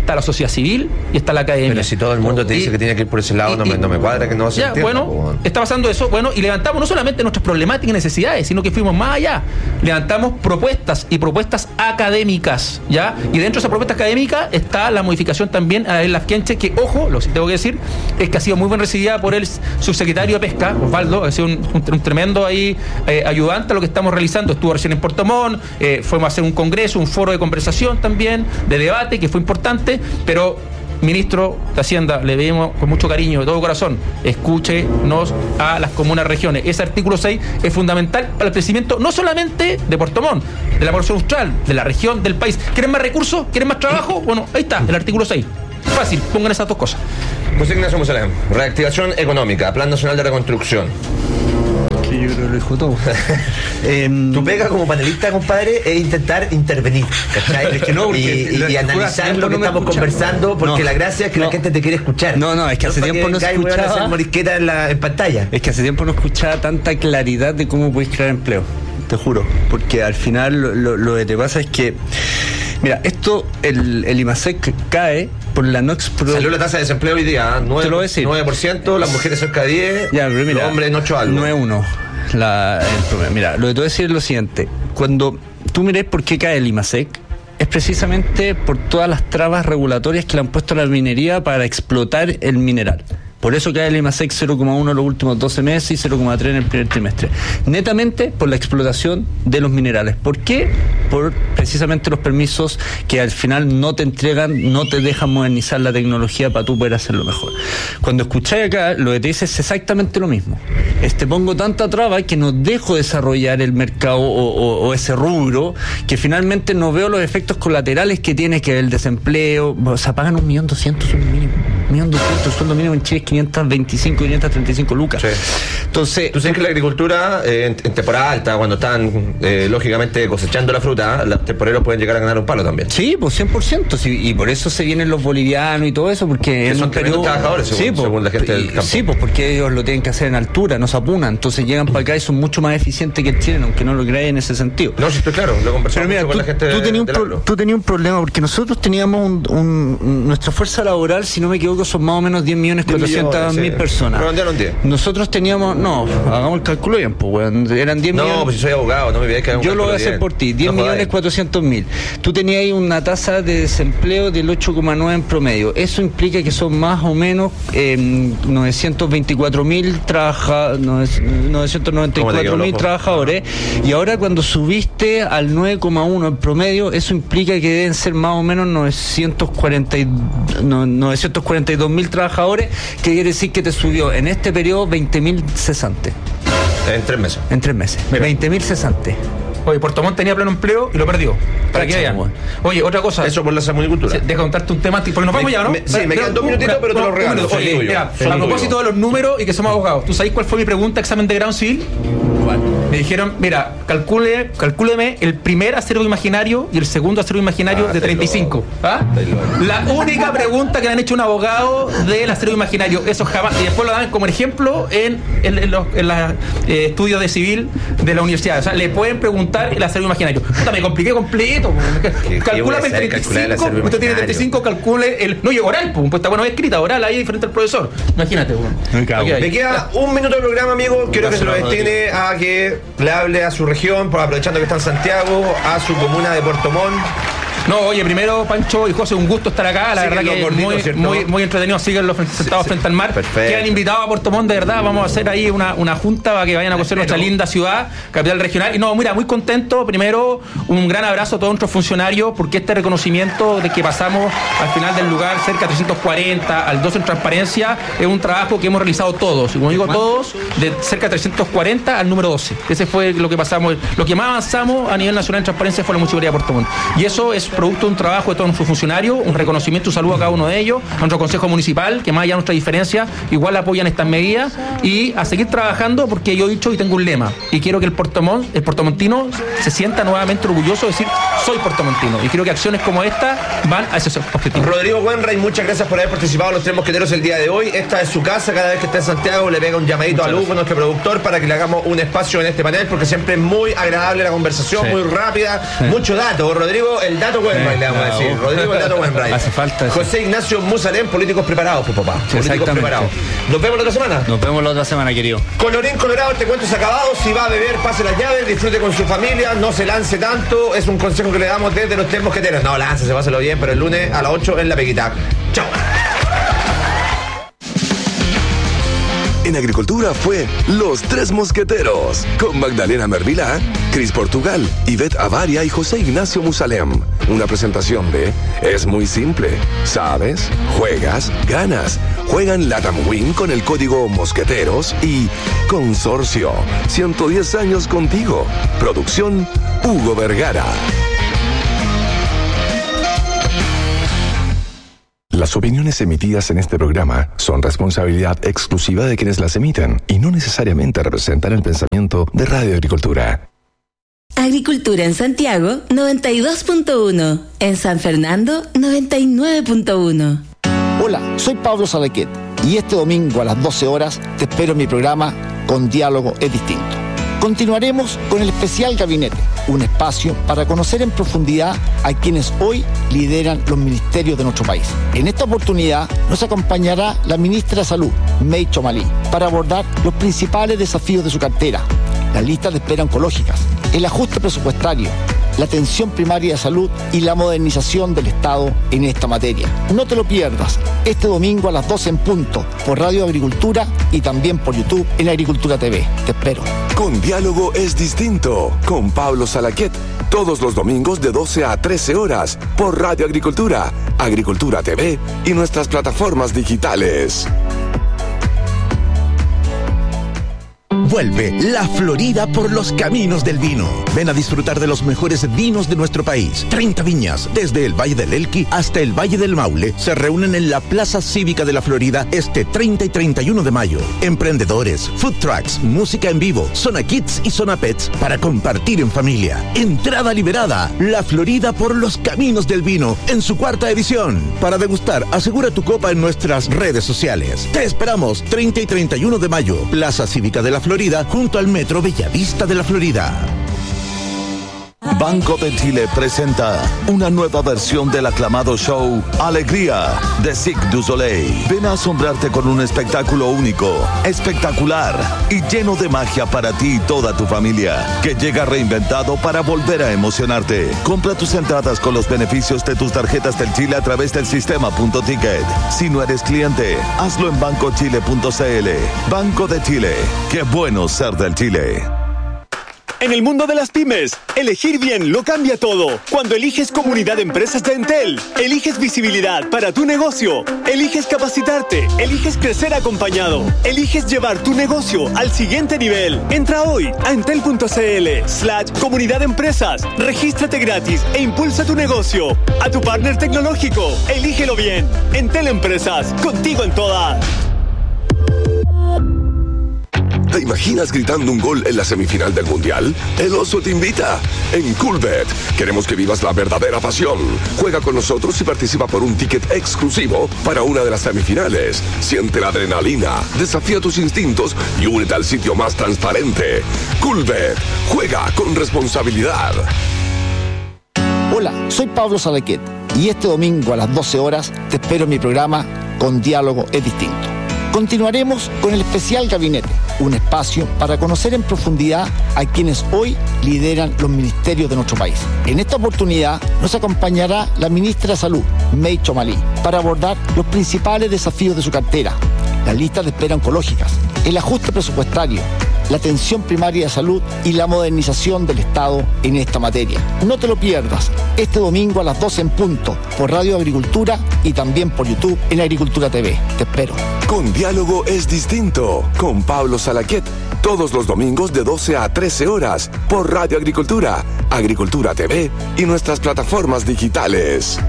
está la sociedad civil y está la academia. Pero si todo el mundo te dice y, que tiene que ir por ese lado, y, no, me, no me cuadra que no se ya, entienda. Bueno, Bueno, está pasando eso, bueno, y levantamos no solamente nuestras problemáticas y necesidades, sino que fuimos más allá. Levantamos propuestas y propuestas académicas, ¿ya? Y dentro de esa propuesta académica está la modificación también a la ley Lafkenche, que, ojo, lo que tengo que decir, es que ha sido muy bien recibida por el subsecretario de Pesca, Osvaldo, ha sido un, un, un tremendo ahí eh, ayudante a lo que estamos realizando. Estuvo recién en Puerto Montt, eh, fuimos a hacer un congreso, un foro de conversación también, de debate, que fue importante, pero ministro de Hacienda, le pedimos con mucho cariño, de todo corazón, escúchenos a las comunas regiones. Ese artículo seis es fundamental para el crecimiento no solamente de Puerto Montt, de la población austral, de la región, del país. ¿Quieren más recursos? ¿Quieren más trabajo? Bueno, ahí está, el artículo seis. Fácil, pongan esas dos cosas. José Ignacio Musalem, reactivación económica, Plan Nacional de Reconstrucción. Sí, yo creo que lo dijo todo. eh, tu pega como panelista, compadre, es intentar intervenir, ¿cachai? Es que no, y, y, y analizar lo que no estamos conversando, porque no, la gracia es que no, la gente te quiere escuchar. No, no, es que hace no tiempo no se escuchaba. Hacer morisqueta en, la, en pantalla. Es que hace tiempo no escuchaba tanta claridad de cómo puedes crear empleo, te juro. Porque al final lo, lo, lo que te pasa es que, mira, esto, el, el IMASEC cae por la no expro... Salió la tasa de desempleo hoy día, nueve por ciento, las mujeres cerca de diez, ya, pero mira, los hombres en ocho algo. nueve uno. La, el problema. Mira, lo que te voy a decir es lo siguiente. Cuando tú mires por qué cae el IMASEC, es precisamente por todas las trabas regulatorias que le han puesto a la minería para explotar el mineral. Por eso cae el IMASEC cero coma uno los últimos doce meses y cero coma tres en el primer trimestre. Netamente por la explotación de los minerales. ¿Por qué? Por precisamente los permisos que al final no te entregan, no te dejan modernizar la tecnología para tú poder hacerlo mejor. Cuando escucháis acá, lo que te dice es exactamente lo mismo. Es, te pongo tanta traba que no dejo desarrollar el mercado o, o, o ese rubro, que finalmente no veo los efectos colaterales que tiene, que el desempleo. O sea, pagan un millón doscientos sueldo mínimo. Un millón doscientos sueldo mínimo en Chile es quinientas veinticinco, quinientas treinta y cinco lucas. Sí. Entonces, tú sabes que la agricultura eh, en, en temporada alta, cuando están eh, lógicamente cosechando la fruta, los temporeros pueden llegar a ganar un palo también. Sí, pues cien por ciento, sí, y por eso se vienen los bolivianos y todo eso, porque son tremendos trabajadores, según, sí, pues, según la gente del campo. Sí, pues porque ellos lo tienen que hacer en altura, no se apunan, entonces llegan para acá y son mucho más eficientes que el chileno, aunque no lo creáis en ese sentido. No, sí, estoy claro, lo conversamos mira, con tú, la gente. Tú tenías un, pro, tú tenías un problema, porque nosotros teníamos un, un, nuestra fuerza laboral, si no me equivoco, son más o menos diez millones cuatrocientas mil personas. diez. Nosotros teníamos, no, hagamos el cálculo bien, pues, bueno, eran diez no, millones. No, pues si soy abogado, no me pidáis que haga un Yo lo voy a hacer bien. por ti, diez millones cuatrocientos mil. Tú tenías ahí una tasa de desempleo del ocho coma nueve en promedio. Eso implica que son más o menos eh, novecientos veinticuatro mil trabaja, novecientos noventa y cuatro mil trabajadores. Y ahora cuando subiste al nueve coma uno en promedio, eso implica que deben ser más o menos novecientos cuarenta y dos mil trabajadores, que quiere decir que te subió en este periodo veinte mil cesantes. En tres meses. En tres meses. veinte mil cesantes. Oye, Puerto Montt tenía pleno empleo y lo perdió. Para que vean. Oye, otra cosa. Eso por la salmonicultura. Sí, deja contarte un tema, porque nos vamos me, ya, ¿no? Me, sí, me quedan dos minutitos, pero te lo regalo. Oye, mira, a propósito de los números y que somos abogados, ¿tú sabes cuál fue mi pregunta examen de grado civil? ¿Cuál? Me dijeron, mira, calcule, calcúleme el primer acero imaginario y el segundo acero imaginario ah, de treinta y cinco. ¿Ah? La única pregunta que le han hecho un abogado del acero imaginario. Eso jamás. Y después lo dan como ejemplo en, en, en los en la, eh, estudios de civil de la universidad. O sea, le pueden preguntar el acero imaginario. Puta, me compliqué completo. Calcúlame el treinta y cinco. Usted tiene treinta y cinco, calcule el. No, y oral, pues está bueno, es escrita, oral, ahí diferente al profesor. Imagínate, bueno. Me cago. Okay, me queda un minuto de programa, amigo. Quiero que se lo destine a que le hable a su región, aprovechando que está en Santiago, a su comuna de Puerto Montt. No, oye, primero, Pancho y José, un gusto estar acá. La verdad que gordito, muy, muy, muy entretenido. Síguenlo sentados sí, frente al mar. Perfecto. Quedan invitados a Puerto Montt, de verdad. Vamos a hacer ahí una, una junta para que vayan a conocer nuestra linda ciudad, capital regional. Y no, mira, muy contento. Primero, un gran abrazo a todos nuestros funcionarios, porque este reconocimiento de que pasamos al final del lugar cerca de trescientos cuarenta, al doce en transparencia, es un trabajo que hemos realizado todos. Y como digo todos, de cerca de trescientos cuarenta al número doce. Ese fue lo que pasamos. Lo que más avanzamos a nivel nacional en transparencia fue la Municipalidad de Puerto Montt. Y eso es producto de un trabajo de todos nuestros funcionarios, un reconocimiento y un saludo a cada uno de ellos, a nuestro Consejo Municipal, que más allá de nuestra diferencia, igual apoyan estas medidas, y a seguir trabajando, porque yo he dicho y tengo un lema, y quiero que el portomont, el portomontino se sienta nuevamente orgulloso de decir, soy portomontino, y creo que acciones como esta van a ese objetivo. Rodrigo Wainwright, muchas gracias por haber participado en Los Tres Mosqueteros el día de hoy. Esta es su casa, cada vez que esté en Santiago le pega un llamadito a Lugo, nuestro productor, para que le hagamos un espacio en este panel, porque siempre es muy agradable la conversación, sí. muy rápida, sí. mucho dato. Rodrigo, el dato Wainwright, le vamos a decir. Rodrigo el Dato Wainwright. Hace falta eso. José Ignacio Musalén, políticos preparados, pues papá. Sí, Políticos preparados. Nos vemos la otra semana. Nos vemos la otra semana, querido. Colorín colorado, este cuento es acabado. Si va a beber, pase las llaves, disfrute con su familia, no se lance tanto. Es un consejo que le damos desde los tres mosqueteros. No, láncese, páselo bien, pero el lunes a las ocho en La Pequita. Chao. En Agricultura fue Los Tres Mosqueteros, con Magdalena Mervilá, Cris Portugal, Ivette Avaria y José Ignacio Musalem. Una presentación de Es muy simple. ¿Sabes? Juegas, ganas. Juegan Latam Win con el código Mosqueteros y Consorcio. ciento diez años contigo. Producción Hugo Vergara. Las opiniones emitidas en este programa son responsabilidad exclusiva de quienes las emiten y no necesariamente representan el pensamiento de Radio Agricultura. Agricultura en Santiago, noventa y dos punto uno. En San Fernando, noventa y nueve punto uno. Hola, soy Pablo Salaquet y este domingo a las doce horas te espero en mi programa Con Diálogo es Distinto. Continuaremos con el especial Gabinete, un espacio para conocer en profundidad a quienes hoy lideran los ministerios de nuestro país. En esta oportunidad nos acompañará la ministra de Salud, May Chomalí, para abordar los principales desafíos de su cartera, las listas de espera oncológicas, el ajuste presupuestario, la atención primaria de salud y la modernización del Estado en esta materia. No te lo pierdas, este domingo a las doce en punto, por Radio Agricultura y también por YouTube en Agricultura T V. Te espero. Con Diálogo es Distinto, con Pablo Salaquet, todos los domingos de doce a trece horas, por Radio Agricultura, Agricultura T V y nuestras plataformas digitales. Vuelve La Florida por los caminos del vino. Ven a disfrutar de los mejores vinos de nuestro país. treinta viñas, desde el Valle del Elqui hasta el Valle del Maule, se reúnen en la Plaza Cívica de La Florida este treinta y treinta y uno de mayo. Emprendedores, food trucks, música en vivo, zona kids y zona pets para compartir en familia. Entrada liberada. La Florida por los caminos del vino, en su cuarta edición. Para degustar, asegura tu copa en nuestras redes sociales. Te esperamos treinta y treinta y uno de mayo, Plaza Cívica de La Florida, junto al Metro Bellavista de La Florida. Banco de Chile presenta una nueva versión del aclamado show Alegría de Cirque du Soleil. Ven a asombrarte con un espectáculo único, espectacular y lleno de magia para ti y toda tu familia, que llega reinventado para volver a emocionarte. Compra tus entradas con los beneficios de tus tarjetas del Chile a través del sistema Punto Ticket. Si no eres cliente, hazlo en banco chile punto c l. Banco de Chile. Qué bueno ser del Chile. En el mundo de las pymes, elegir bien lo cambia todo. Cuando eliges Comunidad de Empresas de Entel, eliges visibilidad para tu negocio, eliges capacitarte, eliges crecer acompañado, eliges llevar tu negocio al siguiente nivel. Entra hoy a entel punto c l slash comunidad de empresas, regístrate gratis e impulsa tu negocio. A tu partner tecnológico, elígelo bien. Entel Empresas, contigo en todas. ¿Te imaginas gritando un gol en la semifinal del Mundial? El Oso te invita. En Coolbet queremos que vivas la verdadera pasión. Juega con nosotros y participa por un ticket exclusivo para una de las semifinales. Siente la adrenalina, desafía tus instintos y únete al sitio más transparente. Coolbet. Juega con responsabilidad. Hola, soy Pablo Salaquet y este domingo a las doce horas te espero en mi programa Con Diálogo es Distinto. Continuaremos con el especial Gabinete, un espacio para conocer en profundidad a quienes hoy lideran los ministerios de nuestro país. En esta oportunidad nos acompañará la ministra de Salud, May Chomalí, para abordar los principales desafíos de su cartera, las listas de espera oncológicas, el ajuste presupuestario, la atención primaria de salud y la modernización del Estado en esta materia. No te lo pierdas, este domingo a las doce en punto, por Radio Agricultura y también por YouTube en Agricultura T V. Te espero. Con Diálogo es Distinto, con Pablo Salaquet, todos los domingos de doce a trece horas, por Radio Agricultura, Agricultura T V y nuestras plataformas digitales.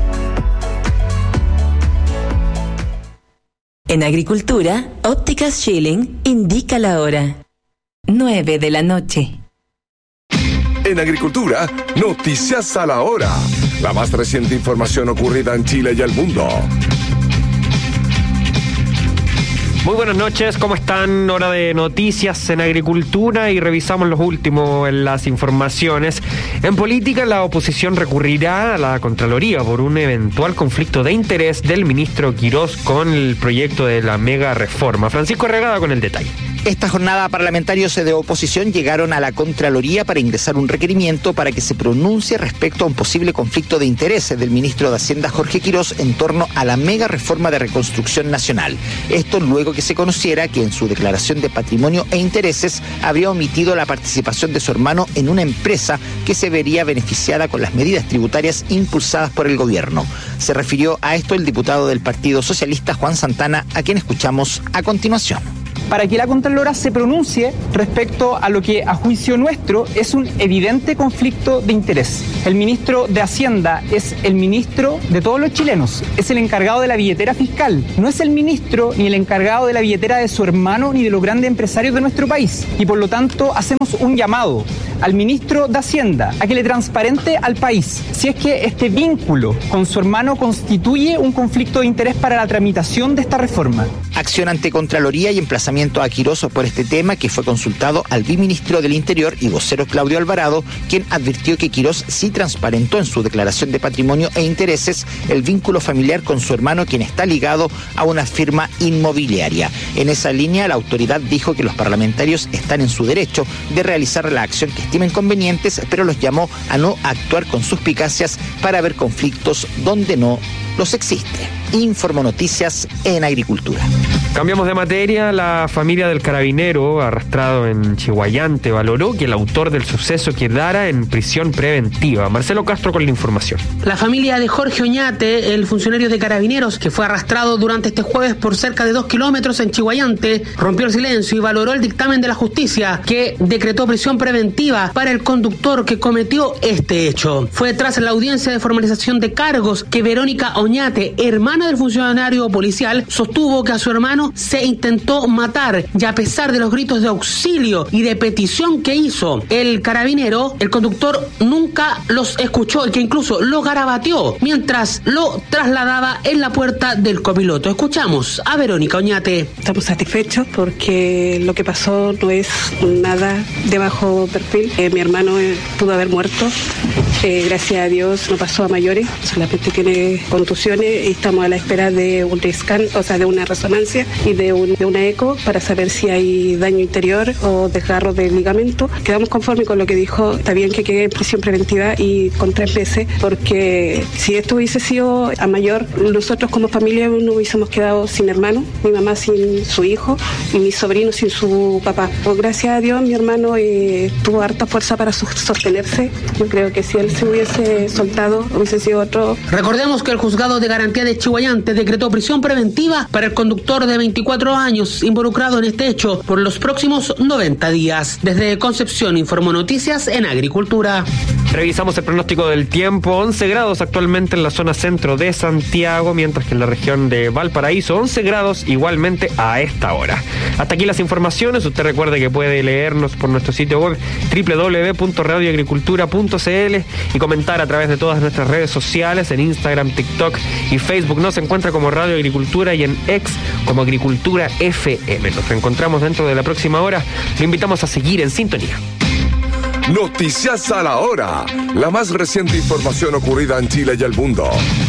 En Agricultura, Ópticas Schilling indica la hora. nueve de la noche. En Agricultura, noticias a la hora. La más reciente información ocurrida en Chile y el mundo. Muy buenas noches, ¿cómo están? Hora de noticias en agricultura y revisamos los últimos en las informaciones. En política, la oposición recurrirá a la Contraloría por un eventual conflicto de interés del ministro Quirós con el proyecto de la mega reforma. Francisco Regada con el detalle. Esta jornada parlamentarios de oposición llegaron a la Contraloría para ingresar un requerimiento para que se pronuncie respecto a un posible conflicto de intereses del ministro de Hacienda Jorge Quirós en torno a la mega reforma de reconstrucción nacional. Esto luego que se conociera que en su declaración de patrimonio e intereses habría omitido la participación de su hermano en una empresa que se vería beneficiada con las medidas tributarias impulsadas por el gobierno. Se refirió a esto el diputado del Partido Socialista Juan Santana, a quien escuchamos a continuación. Para que la Contralora se pronuncie respecto a lo que a juicio nuestro es un evidente conflicto de interés. El ministro de Hacienda es el ministro de todos los chilenos, es el encargado de la billetera fiscal, no es el ministro ni el encargado de la billetera de su hermano ni de los grandes empresarios de nuestro país. Y por lo tanto hacemos un llamado al ministro de Hacienda a que le transparente al país si es que este vínculo con su hermano constituye un conflicto de interés para la tramitación de esta reforma. Acción ante Contraloría y emplazamiento a Quirós por este tema, que fue consultado al viceministro del Interior y vocero Claudio Alvarado, quien advirtió que Quirós sí transparentó en su declaración de patrimonio e intereses el vínculo familiar con su hermano, quien está ligado a una firma inmobiliaria. En esa línea, la autoridad dijo que los parlamentarios están en su derecho de realizar la acción que estimen convenientes, pero los llamó a no actuar con suspicacias para ver conflictos donde no los existe. Informo Noticias en Agricultura. Cambiamos de materia. La familia del carabinero arrastrado en Chihuayante valoró que el autor del suceso quedara en prisión preventiva. Marcelo Castro con la información. La familia de Jorge Oñate, el funcionario de Carabineros que fue arrastrado durante este jueves por cerca de dos kilómetros en Chihuayante, rompió el silencio y valoró el dictamen de la justicia que decretó prisión preventiva para el conductor que cometió este hecho. Fue tras la audiencia de formalización de cargos que Verónica Oñate, hermana del funcionario policial, sostuvo que a su hermano se intentó matar y a pesar de los gritos de auxilio y de petición que hizo el carabinero, el conductor nunca los escuchó y que incluso lo garabateó mientras lo trasladaba en la puerta del copiloto. Escuchamos a Verónica Oñate. Estamos satisfechos porque lo que pasó no es nada de bajo perfil. Eh, mi hermano eh, pudo haber muerto. Eh, gracias a Dios no pasó a mayores, solamente tiene contusiones y estamos a la espera de un scan, o sea, de una resonancia y de, un, de una eco para saber si hay daño interior o desgarro del ligamento. Quedamos conformes con lo que dijo. Está bien que quede en prisión preventiva y con tres meses, porque si esto hubiese sido a mayor, nosotros como familia no hubiésemos quedado sin hermano, mi mamá sin su hijo y mi sobrino sin su papá. Pues gracias a Dios mi hermano eh, tuvo harta fuerza para sostenerse. Yo creo que si él se hubiese soltado hubiese sido otro. Recordemos que el juzgado de garantía de Chihuayante decretó prisión preventiva para el conductor de veinticuatro años involucrado en este hecho por los próximos noventa días. Desde Concepción informó Noticias en Agricultura. Revisamos el pronóstico del tiempo. once grados actualmente en la zona centro de Santiago, mientras que en la región de Valparaíso once grados igualmente a esta hora. Hasta aquí las informaciones. Usted recuerde que puede leernos por nuestro sitio web doble u doble u doble u punto radio agricultura punto c l y comentar a través de todas nuestras redes sociales en Instagram, TikTok y Facebook. Nos encuentra como Radio Agricultura y en X como Agricultura F M. Nos reencontramos dentro de la próxima hora. Le invitamos a seguir en sintonía. Noticias a la hora. La más reciente información ocurrida en Chile y el mundo.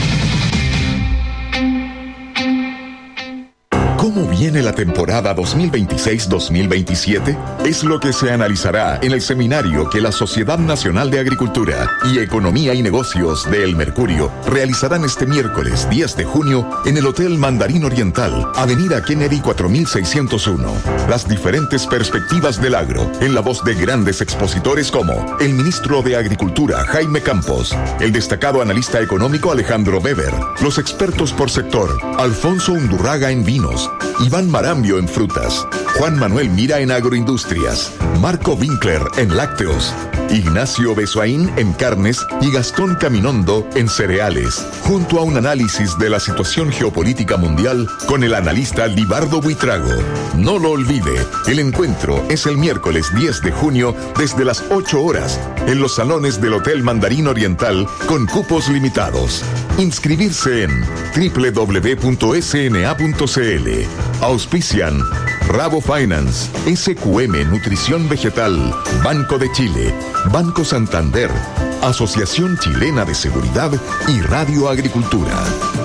¿Cómo viene la temporada dos mil veintiséis dos mil veintisiete? Es lo que se analizará en el seminario que la Sociedad Nacional de Agricultura y Economía y Negocios de El Mercurio realizarán este miércoles diez de junio en el Hotel Mandarín Oriental, Avenida Kennedy cuatro mil seiscientos uno. Las diferentes perspectivas del agro, en la voz de grandes expositores como el ministro de Agricultura, Jaime Campos, el destacado analista económico Alejandro Weber, los expertos por sector, Alfonso Undurraga en vinos, Iván Marambio en frutas, Juan Manuel Mira en agroindustrias, Marco Winkler en lácteos, Ignacio Besoaín en carnes y Gastón Caminondo en cereales, junto a un análisis de la situación geopolítica mundial con el analista Libardo Buitrago. No lo olvide, el encuentro es el miércoles diez de junio desde las ocho horas en los salones del Hotel Mandarín Oriental con cupos limitados. Inscribirse en doble u doble u doble u punto s n a punto c l. Auspician Rabo Finance, S Q M Nutrición Vegetal, Banco de Chile, Banco Santander, Asociación Chilena de Seguridad y Radio Agricultura.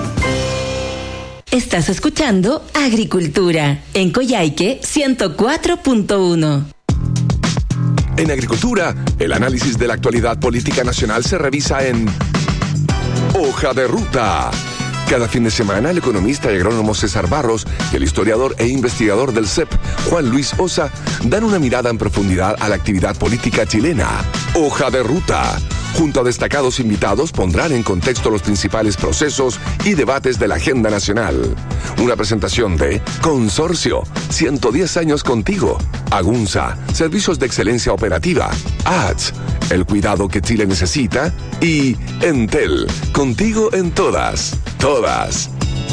Estás escuchando Agricultura en Coyhaique ciento cuatro punto uno. En Agricultura, el análisis de la actualidad política nacional se revisa en Hoja de Ruta. Cada fin de semana, el economista y agrónomo César Barros y el historiador e investigador del C E P, Juan Luis Osa, dan una mirada en profundidad a la actividad política chilena. Hoja de Ruta. Junto a destacados invitados, pondrán en contexto los principales procesos y debates de la agenda nacional. Una presentación de Consorcio, ciento diez años contigo. Agunza, Servicios de Excelencia Operativa. A D S, el cuidado que Chile necesita. Y Entel, contigo en todas, todas.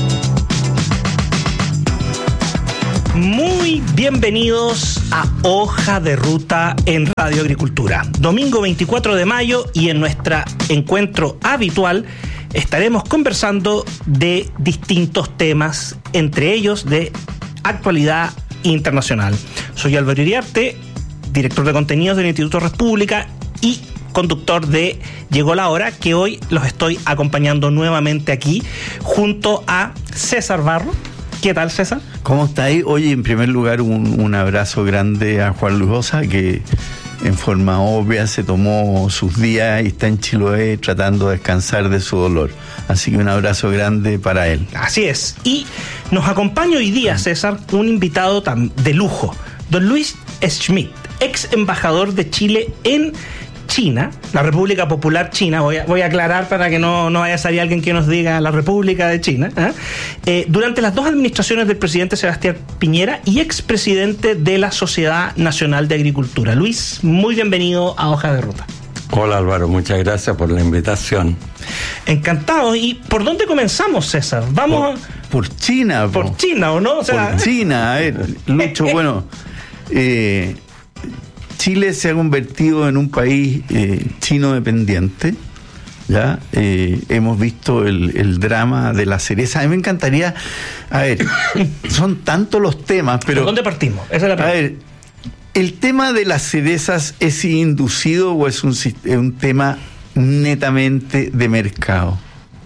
Muy bienvenidos a Hoja de Ruta en Radio Agricultura. Domingo veinticuatro de mayo y en nuestro encuentro habitual estaremos conversando de distintos temas, entre ellos de actualidad internacional. Soy Álvaro Iriarte, director de contenidos del Instituto República y conductor de Llegó la Hora, que hoy los estoy acompañando nuevamente aquí junto a César Barro. ¿Qué tal, César? ¿Cómo estáis? Oye, en primer lugar, un, un abrazo grande a Juan Luis Osa, que en forma obvia se tomó sus días y está en Chiloé tratando de descansar de su dolor. Así que un abrazo grande para él. Así es. Y nos acompaña hoy día, César, un invitado tan de lujo, don Luis Schmidt, ex embajador de Chile en China, la República Popular China. Voy a, voy a aclarar para que no, no vaya a salir alguien que nos diga la República de China. ¿eh? Eh, durante las dos administraciones del presidente Sebastián Piñera y expresidente de la Sociedad Nacional de Agricultura. Luis, muy bienvenido a Hoja de Ruta. Hola Álvaro, muchas gracias por la invitación. Encantado. ¿Y por dónde comenzamos, César? Vamos por, por China. Por po. China, ¿o no? O sea, por China. A ver, Lucho, bueno... Eh, Chile se ha convertido en un país eh, chino dependiente, ¿ya? Eh, hemos visto el, el drama de la cereza. A mí me encantaría, a ver, son tantos los temas, pero... ¿Por dónde partimos? Esa es la pregunta. A ver, ¿el tema de las cerezas es inducido o es un, un tema netamente de mercado?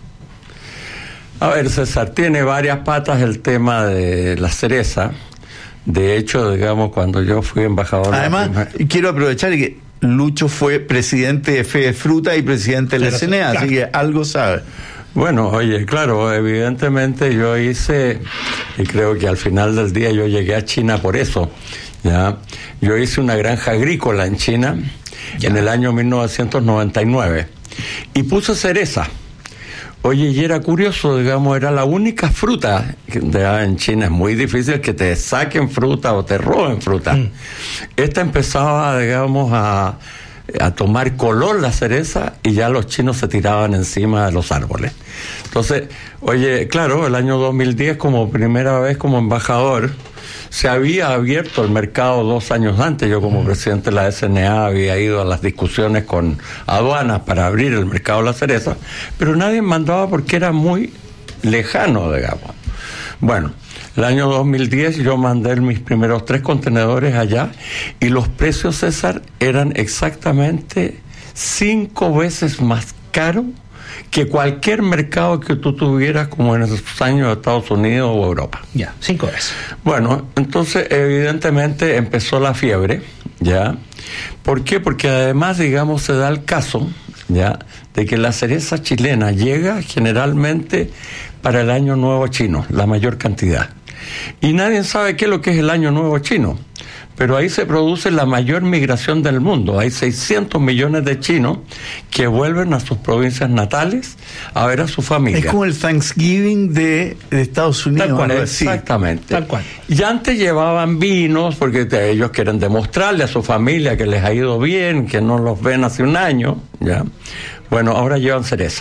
A ver, César, tiene varias patas el tema de la cereza. De hecho, digamos, cuando yo fui embajador... Además, prima... quiero aprovechar que Lucho fue presidente de Fede Fruta y presidente de la C N A, claro. Así que algo sabe. Bueno, oye, claro, evidentemente yo hice, y creo que al final del día yo llegué a China por eso, ¿ya? Yo hice una granja agrícola en China ya. En el año mil novecientos noventa y nueve y puse cereza. Oye, y era curioso, digamos, era la única fruta, de, en China es muy difícil que te saquen fruta o te roben fruta. Mm. Esta empezaba, digamos, a, a tomar color la cereza y ya los chinos se tiraban encima de los árboles. Entonces, oye, claro, el año dos mil diez, como primera vez como embajador, se había abierto el mercado dos años antes. Yo como presidente de la S N A había ido a las discusiones con aduanas para abrir el mercado de la cereza, pero nadie mandaba porque era muy lejano, digamos. Bueno, el año dos mil diez yo mandé mis primeros tres contenedores allá y los precios, César, eran exactamente cinco veces más caros que cualquier mercado que tú tuvieras como en esos años de Estados Unidos o Europa. Ya, cinco veces. Bueno, entonces evidentemente empezó la fiebre, ¿ya? ¿Por qué? Porque además, digamos, se da el caso, ¿ya?, de que la cereza chilena llega generalmente para el Año Nuevo Chino, la mayor cantidad. Y nadie sabe qué es lo que es el Año Nuevo Chino. pero ahí se produce la mayor migración del mundo. Hay seiscientos millones de chinos que vuelven a sus provincias natales a ver a su familia. Es como el Thanksgiving de, de Estados Unidos. Tal cual, algo así. exactamente. Tal cual. Y antes llevaban vinos porque te, ellos quieren demostrarle a su familia que les ha ido bien, que no los ven hace un año, ¿ya? Bueno, ahora llevan cereza.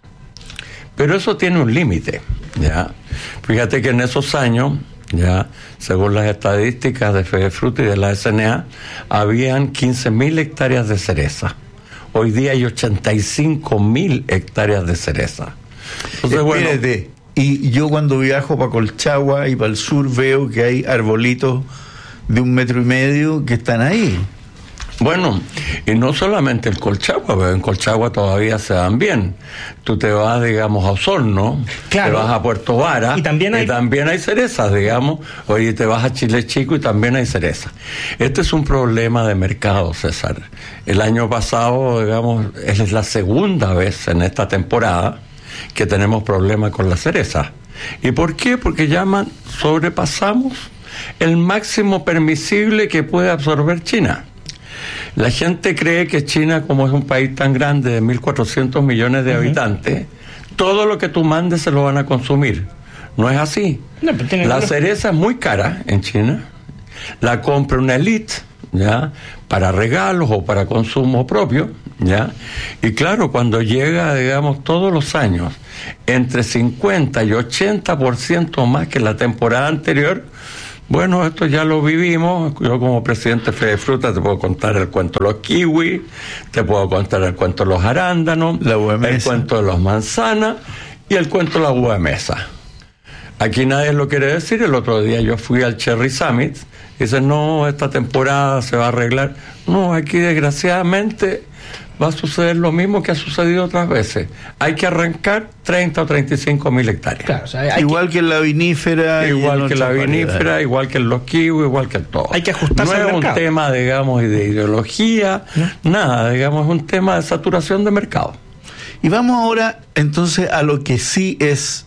Pero eso tiene un límite, ¿ya? Fíjate que en esos años, ya, según las estadísticas de Fedefruta y de la S N A, habían quince mil hectáreas de cereza. Hoy día hay ochenta y cinco mil hectáreas de cereza. Entonces, Espérate, bueno, y yo cuando viajo para Colchagua y para el sur veo que hay arbolitos de un metro y medio que están ahí. Bueno, y no solamente en Colchagua, pero en Colchagua todavía se dan bien. Tú te vas, digamos, a Osorno, claro, te vas a Puerto Vara, y también hay, y también hay cerezas, digamos. Oye, te vas a Chile Chico y también hay cerezas. Este es un problema de mercado, César. El año pasado, digamos, es la segunda vez en esta temporada que tenemos problemas con la cereza. ¿Y por qué? Porque llaman, sobrepasamos el máximo permisible que puede absorber China. La gente cree que China, como es un país tan grande de mil cuatrocientos millones de uh-huh. habitantes, todo lo que tú mandes se lo van a consumir. No es así. No, la cereza es muy cara en China. La compra una élite, ¿ya?, para regalos o para consumo propio, ¿ya? Y claro, cuando llega, digamos, todos los años, entre cincuenta y ochenta por ciento más que la temporada anterior, bueno, esto ya lo vivimos. Yo como presidente de Fedefruta te puedo contar el cuento de los kiwis, te puedo contar el cuento de los arándanos, la uva de mesa, el cuento de los manzanas y el cuento de la uva de mesa. Aquí nadie lo quiere decir. El otro día yo fui al Cherry Summit y dicen, no, esta temporada se va a arreglar. No, aquí desgraciadamente va a suceder lo mismo que ha sucedido otras veces. Hay que arrancar treinta o treinta y cinco mil hectáreas. Claro, o sea, igual que, que en la vinífera. Igual que en la vinífera, igual que en los kiwis, igual que en todo. Hay que ajustarse al mercado. No es un tema, digamos, de ideología, ¿no? Nada, digamos, es un tema de saturación de mercado. Y vamos ahora, entonces, a lo que sí es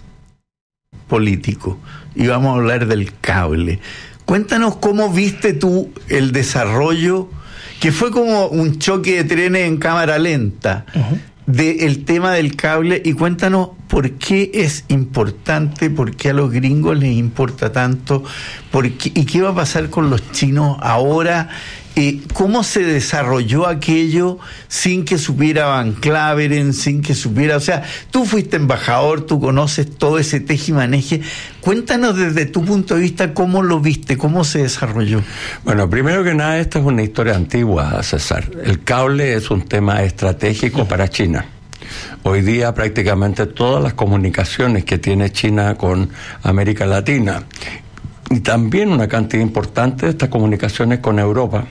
político. Y vamos a hablar del cable. Cuéntanos cómo viste tú el desarrollo, que fue como un choque de trenes en cámara lenta, uh-huh, del tema del cable, y cuéntanos por qué es importante, por qué a los gringos les importa tanto, por qué, y qué va a pasar con los chinos ahora, eh, cómo se desarrolló aquello sin que supiera Van Claveren, sin que supiera, o sea, tú fuiste embajador, tú conoces todo ese tejimaneje. Cuéntanos desde tu punto de vista cómo lo viste, cómo se desarrolló. Bueno, primero que nada, esta es una historia antigua, César. El cable es un tema estratégico para China. Hoy día prácticamente todas las comunicaciones que tiene China con América Latina y también una cantidad importante de estas comunicaciones con Europa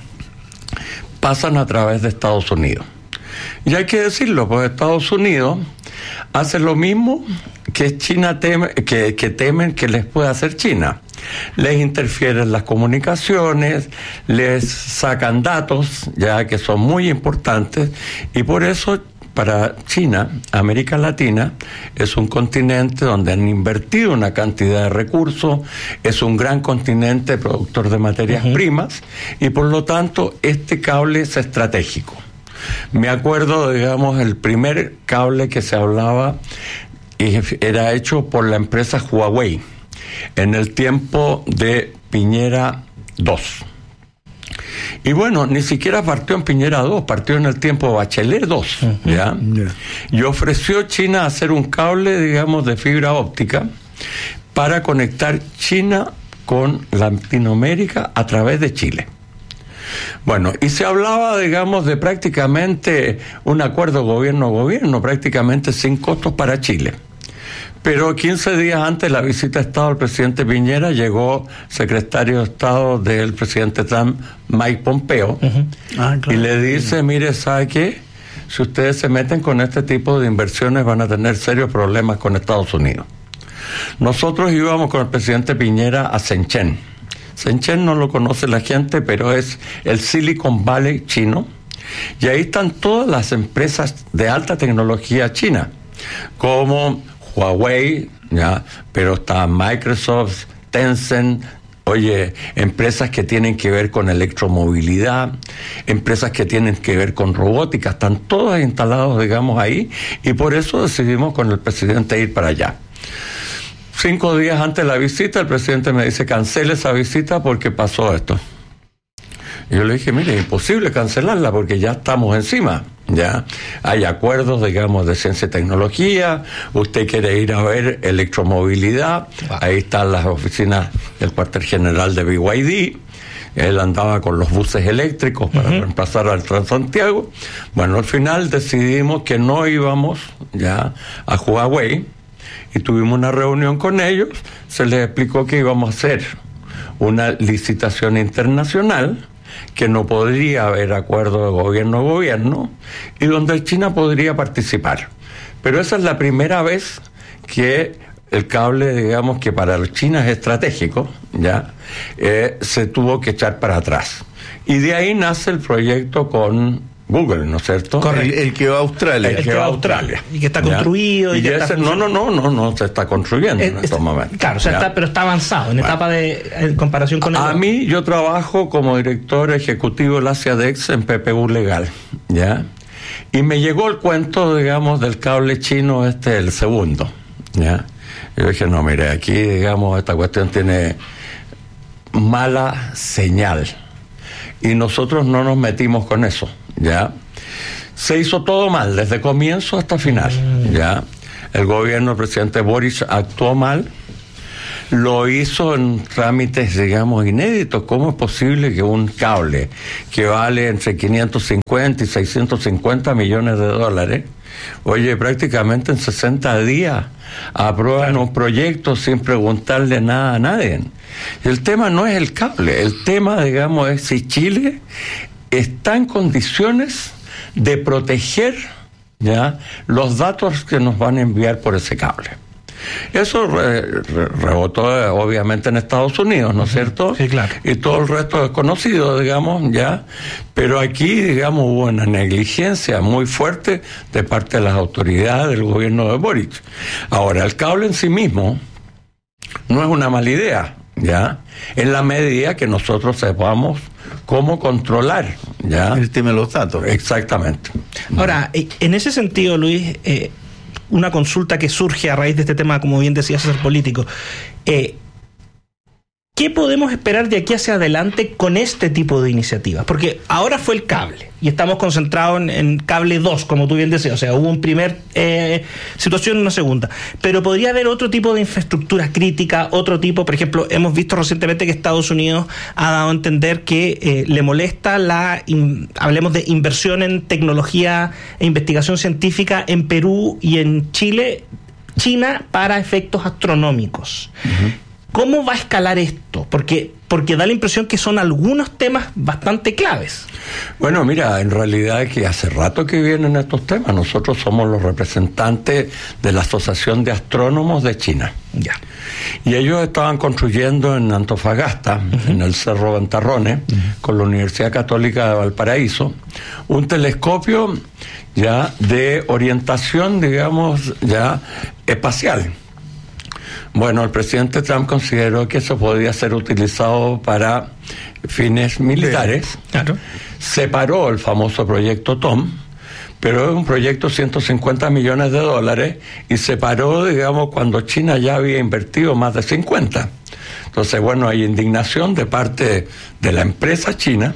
pasan a través de Estados Unidos. Y hay que decirlo, pues Estados Unidos hace lo mismo que China teme, que, que temen que les pueda hacer China. Les interfieren las comunicaciones, les sacan datos, ya que son muy importantes, y por eso para China, América Latina es un continente donde han invertido una cantidad de recursos, es un gran continente productor de materias uh-huh. primas, y por lo tanto este cable es estratégico. Me acuerdo, digamos, el primer cable que se hablaba era hecho por la empresa Huawei en el tiempo de Piñera dos. Y bueno, ni siquiera partió en Piñera dos, partió en el tiempo de Bachelet dos, ¿ya? Yeah. Y ofreció China hacer un cable, digamos, de fibra óptica para conectar China con Latinoamérica a través de Chile. Bueno, y se hablaba, digamos, de prácticamente un acuerdo gobierno-gobierno, prácticamente sin costos para Chile. Pero quince días antes de la visita de Estado del presidente Piñera, llegó secretario de Estado del presidente Trump, Mike Pompeo, uh-huh. ah, claro. y le dice, mire, ¿sabe qué? Si ustedes se meten con este tipo de inversiones van a tener serios problemas con Estados Unidos. Nosotros íbamos con el presidente Piñera a Shenzhen. Shenzhen no lo conoce la gente, pero es el Silicon Valley chino, y ahí están todas las empresas de alta tecnología china, como Huawei, ¿ya? Pero está Microsoft, Tencent, oye, empresas que tienen que ver con electromovilidad, empresas que tienen que ver con robótica, están todas instalados, digamos, ahí, y por eso decidimos con el presidente ir para allá. Cinco días antes de la visita, el presidente me dice, cancele esa visita porque pasó esto. Y yo le dije, mire, es imposible cancelarla porque ya estamos encima, ya hay acuerdos, digamos, de ciencia y tecnología, usted quiere ir a ver electromovilidad, wow. Ahí están las oficinas del cuartel general de B Y D, él andaba con los buses eléctricos para uh-huh. reemplazar al Transantiago. Bueno, al final decidimos que no íbamos ya a Huawei, y tuvimos una reunión con ellos, se les explicó que íbamos a hacer una licitación internacional, que no podría haber acuerdo de gobierno a gobierno, y donde China podría participar. Pero esa es la primera vez que el cable, digamos, que para China es estratégico, ya, eh, se tuvo que echar para atrás. Y de ahí nace el proyecto con Google, ¿no es cierto? El, el que va a Australia. El, el que va a Australia. Y que está construido. Y, y que ese, está no, no, no, no, no se está construyendo es, en estos momentos. Claro, o sea, está, pero está avanzado, en bueno. etapa de en comparación con el... A mí, yo trabajo como director ejecutivo de la SIADEX en P P U Legal, ¿ya? Y me llegó el cuento, digamos, del cable chino, este, el segundo, ¿ya? Yo dije, no, mire, aquí, digamos, esta cuestión tiene mala señal. Y nosotros no nos metimos con eso, ¿ya? Se hizo todo mal, desde comienzo hasta final, ¿ya? El gobierno del presidente Boric actuó mal, lo hizo en trámites, digamos, inéditos. ¿Cómo es posible que un cable que vale entre quinientos cincuenta y seiscientos cincuenta millones de dólares, oye, prácticamente en sesenta días aprueban un proyecto sin preguntarle nada a nadie? El tema no es el cable, el tema, digamos, es si Chile está en condiciones de proteger, ya, los datos que nos van a enviar por ese cable. Eso re, re, rebotó obviamente en Estados Unidos, ¿no es cierto? Sí, claro. Y todo el resto es conocido, digamos, ya. Pero aquí, digamos, hubo una negligencia muy fuerte de parte de las autoridades del gobierno de Boric. Ahora, el cable en sí mismo no es una mala idea, ¿ya? En la medida que nosotros sepamos cómo controlar, ¿ya? El tema de los datos. Exactamente. Ahora, en ese sentido, Luis, eh, una consulta que surge a raíz de este tema, como bien decías, ser político. Eh, ¿Qué podemos esperar de aquí hacia adelante con este tipo de iniciativas? Porque ahora fue el cable y estamos concentrados en, en cable dos, como tú bien decías. O sea, hubo un primer eh, situación y una segunda. Pero podría haber otro tipo de infraestructura crítica, otro tipo, por ejemplo, hemos visto recientemente que Estados Unidos ha dado a entender que eh, le molesta la, in, hablemos de inversión en tecnología e investigación científica en Perú y en Chile, China, para efectos astronómicos. Uh-huh. ¿Cómo va a escalar esto? Porque, porque da la impresión que son algunos temas bastante claves. Bueno, mira, en realidad que hace rato que vienen estos temas. Nosotros somos los representantes de la Asociación de Astrónomos de China. Ya. Y ellos estaban construyendo en Antofagasta, uh-huh. en el Cerro Ventarrones, uh-huh. con la Universidad Católica de Valparaíso, un telescopio ya de orientación, digamos, ya espacial. Bueno, el presidente Trump consideró que eso podía ser utilizado para fines militares. Claro. Separó el famoso proyecto Tom, pero es un proyecto de ciento cincuenta millones de dólares y separó, digamos, cuando China ya había invertido más de cincuenta. Entonces, bueno, hay indignación de parte de la empresa china,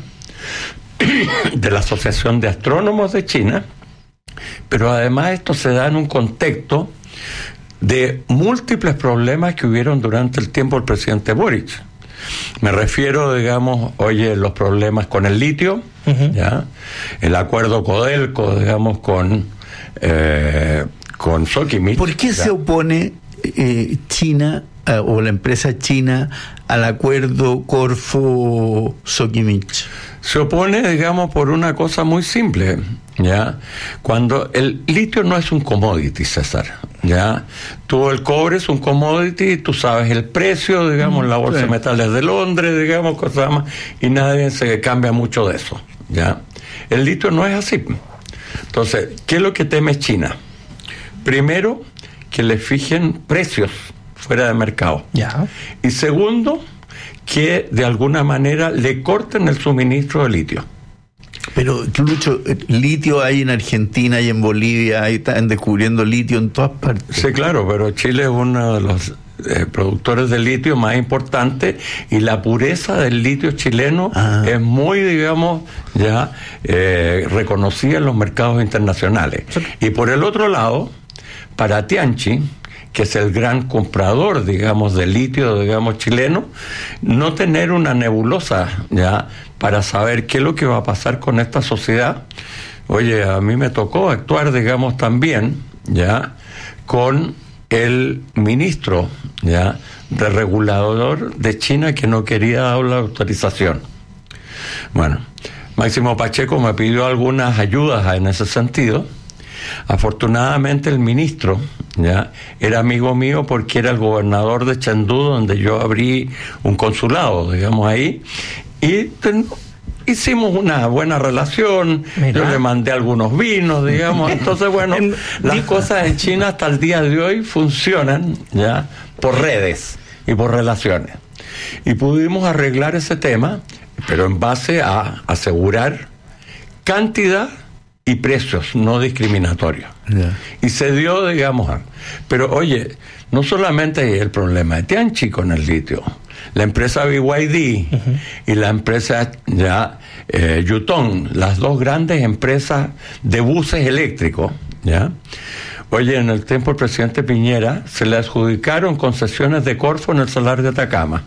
de la Asociación de Astrónomos de China, pero además esto se da en un contexto de múltiples problemas que hubieron durante el tiempo del presidente Boric. Me refiero, digamos, oye, los problemas con el litio, uh-huh. ¿ya? El acuerdo Codelco, digamos, con, eh, con Sokimich. ¿Por qué ¿ya? se opone eh, China eh, o la empresa china al acuerdo Corfo-Sokimich? Se opone, digamos, por una cosa muy simple, ¿ya? Cuando el litio no es un commodity, César, ¿ya? Tú, el cobre es un commodity, tú sabes el precio, digamos, en la bolsa sí. de metales de Londres, digamos, cosas más, y nadie se cambia mucho de eso, ¿ya? El litio no es así. Entonces, ¿qué es lo que teme China? Primero, que le fijen precios fuera de mercado. Ya. Y segundo, que de alguna manera le corten el suministro de litio. Pero, Lucho, litio hay en Argentina y en Bolivia, ahí están descubriendo litio en todas partes. Sí, claro, pero Chile es uno de los eh, productores de litio más importantes y la pureza del litio chileno ah. es muy, digamos, ya eh, reconocida en los mercados internacionales. Sí. Y por el otro lado, para Tianchi, que es el gran comprador, digamos, de litio, digamos, chileno, no tener una nebulosa, ya, para saber qué es lo que va a pasar con esta sociedad. Oye, a mí me tocó actuar, digamos, también, ya, con el ministro, ya, de regulador de China que no quería dar la autorización. Bueno, Máximo Pacheco me pidió algunas ayudas en ese sentido. Afortunadamente el ministro ya era amigo mío porque era el gobernador de Chengdu, donde yo abrí un consulado, digamos, ahí, y ten, hicimos una buena relación. Mira. Yo le mandé algunos vinos, digamos. Entonces, bueno, las cosas en China hasta el día de hoy funcionan ya por redes y por relaciones, y pudimos arreglar ese tema, pero en base a asegurar cantidad y precios no discriminatorios. Yeah. Y se dio, digamos, pero oye, no solamente el problema de Tianchi con el litio, la empresa B Y D uh-huh. y la empresa ya eh, Yutong, las dos grandes empresas de buses eléctricos, ya. Oye, en el tiempo del presidente Piñera se le adjudicaron concesiones de Corfo en el Salar de Atacama,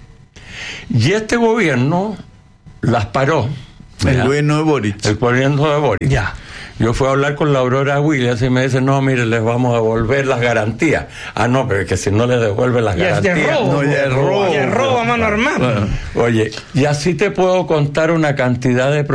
y este gobierno las paró. El ¿ya? gobierno de Boric. El gobierno de Boric. Ya. Yo fui a hablar con la Aurora Williams y me dice, no, mire, les vamos a devolver las garantías. Ah, no, pero es que si no les devuelven las ya garantías... Es de robo, no, ya es robo. Ya es robo a mano armada. Bueno, oye, y así te puedo contar una cantidad de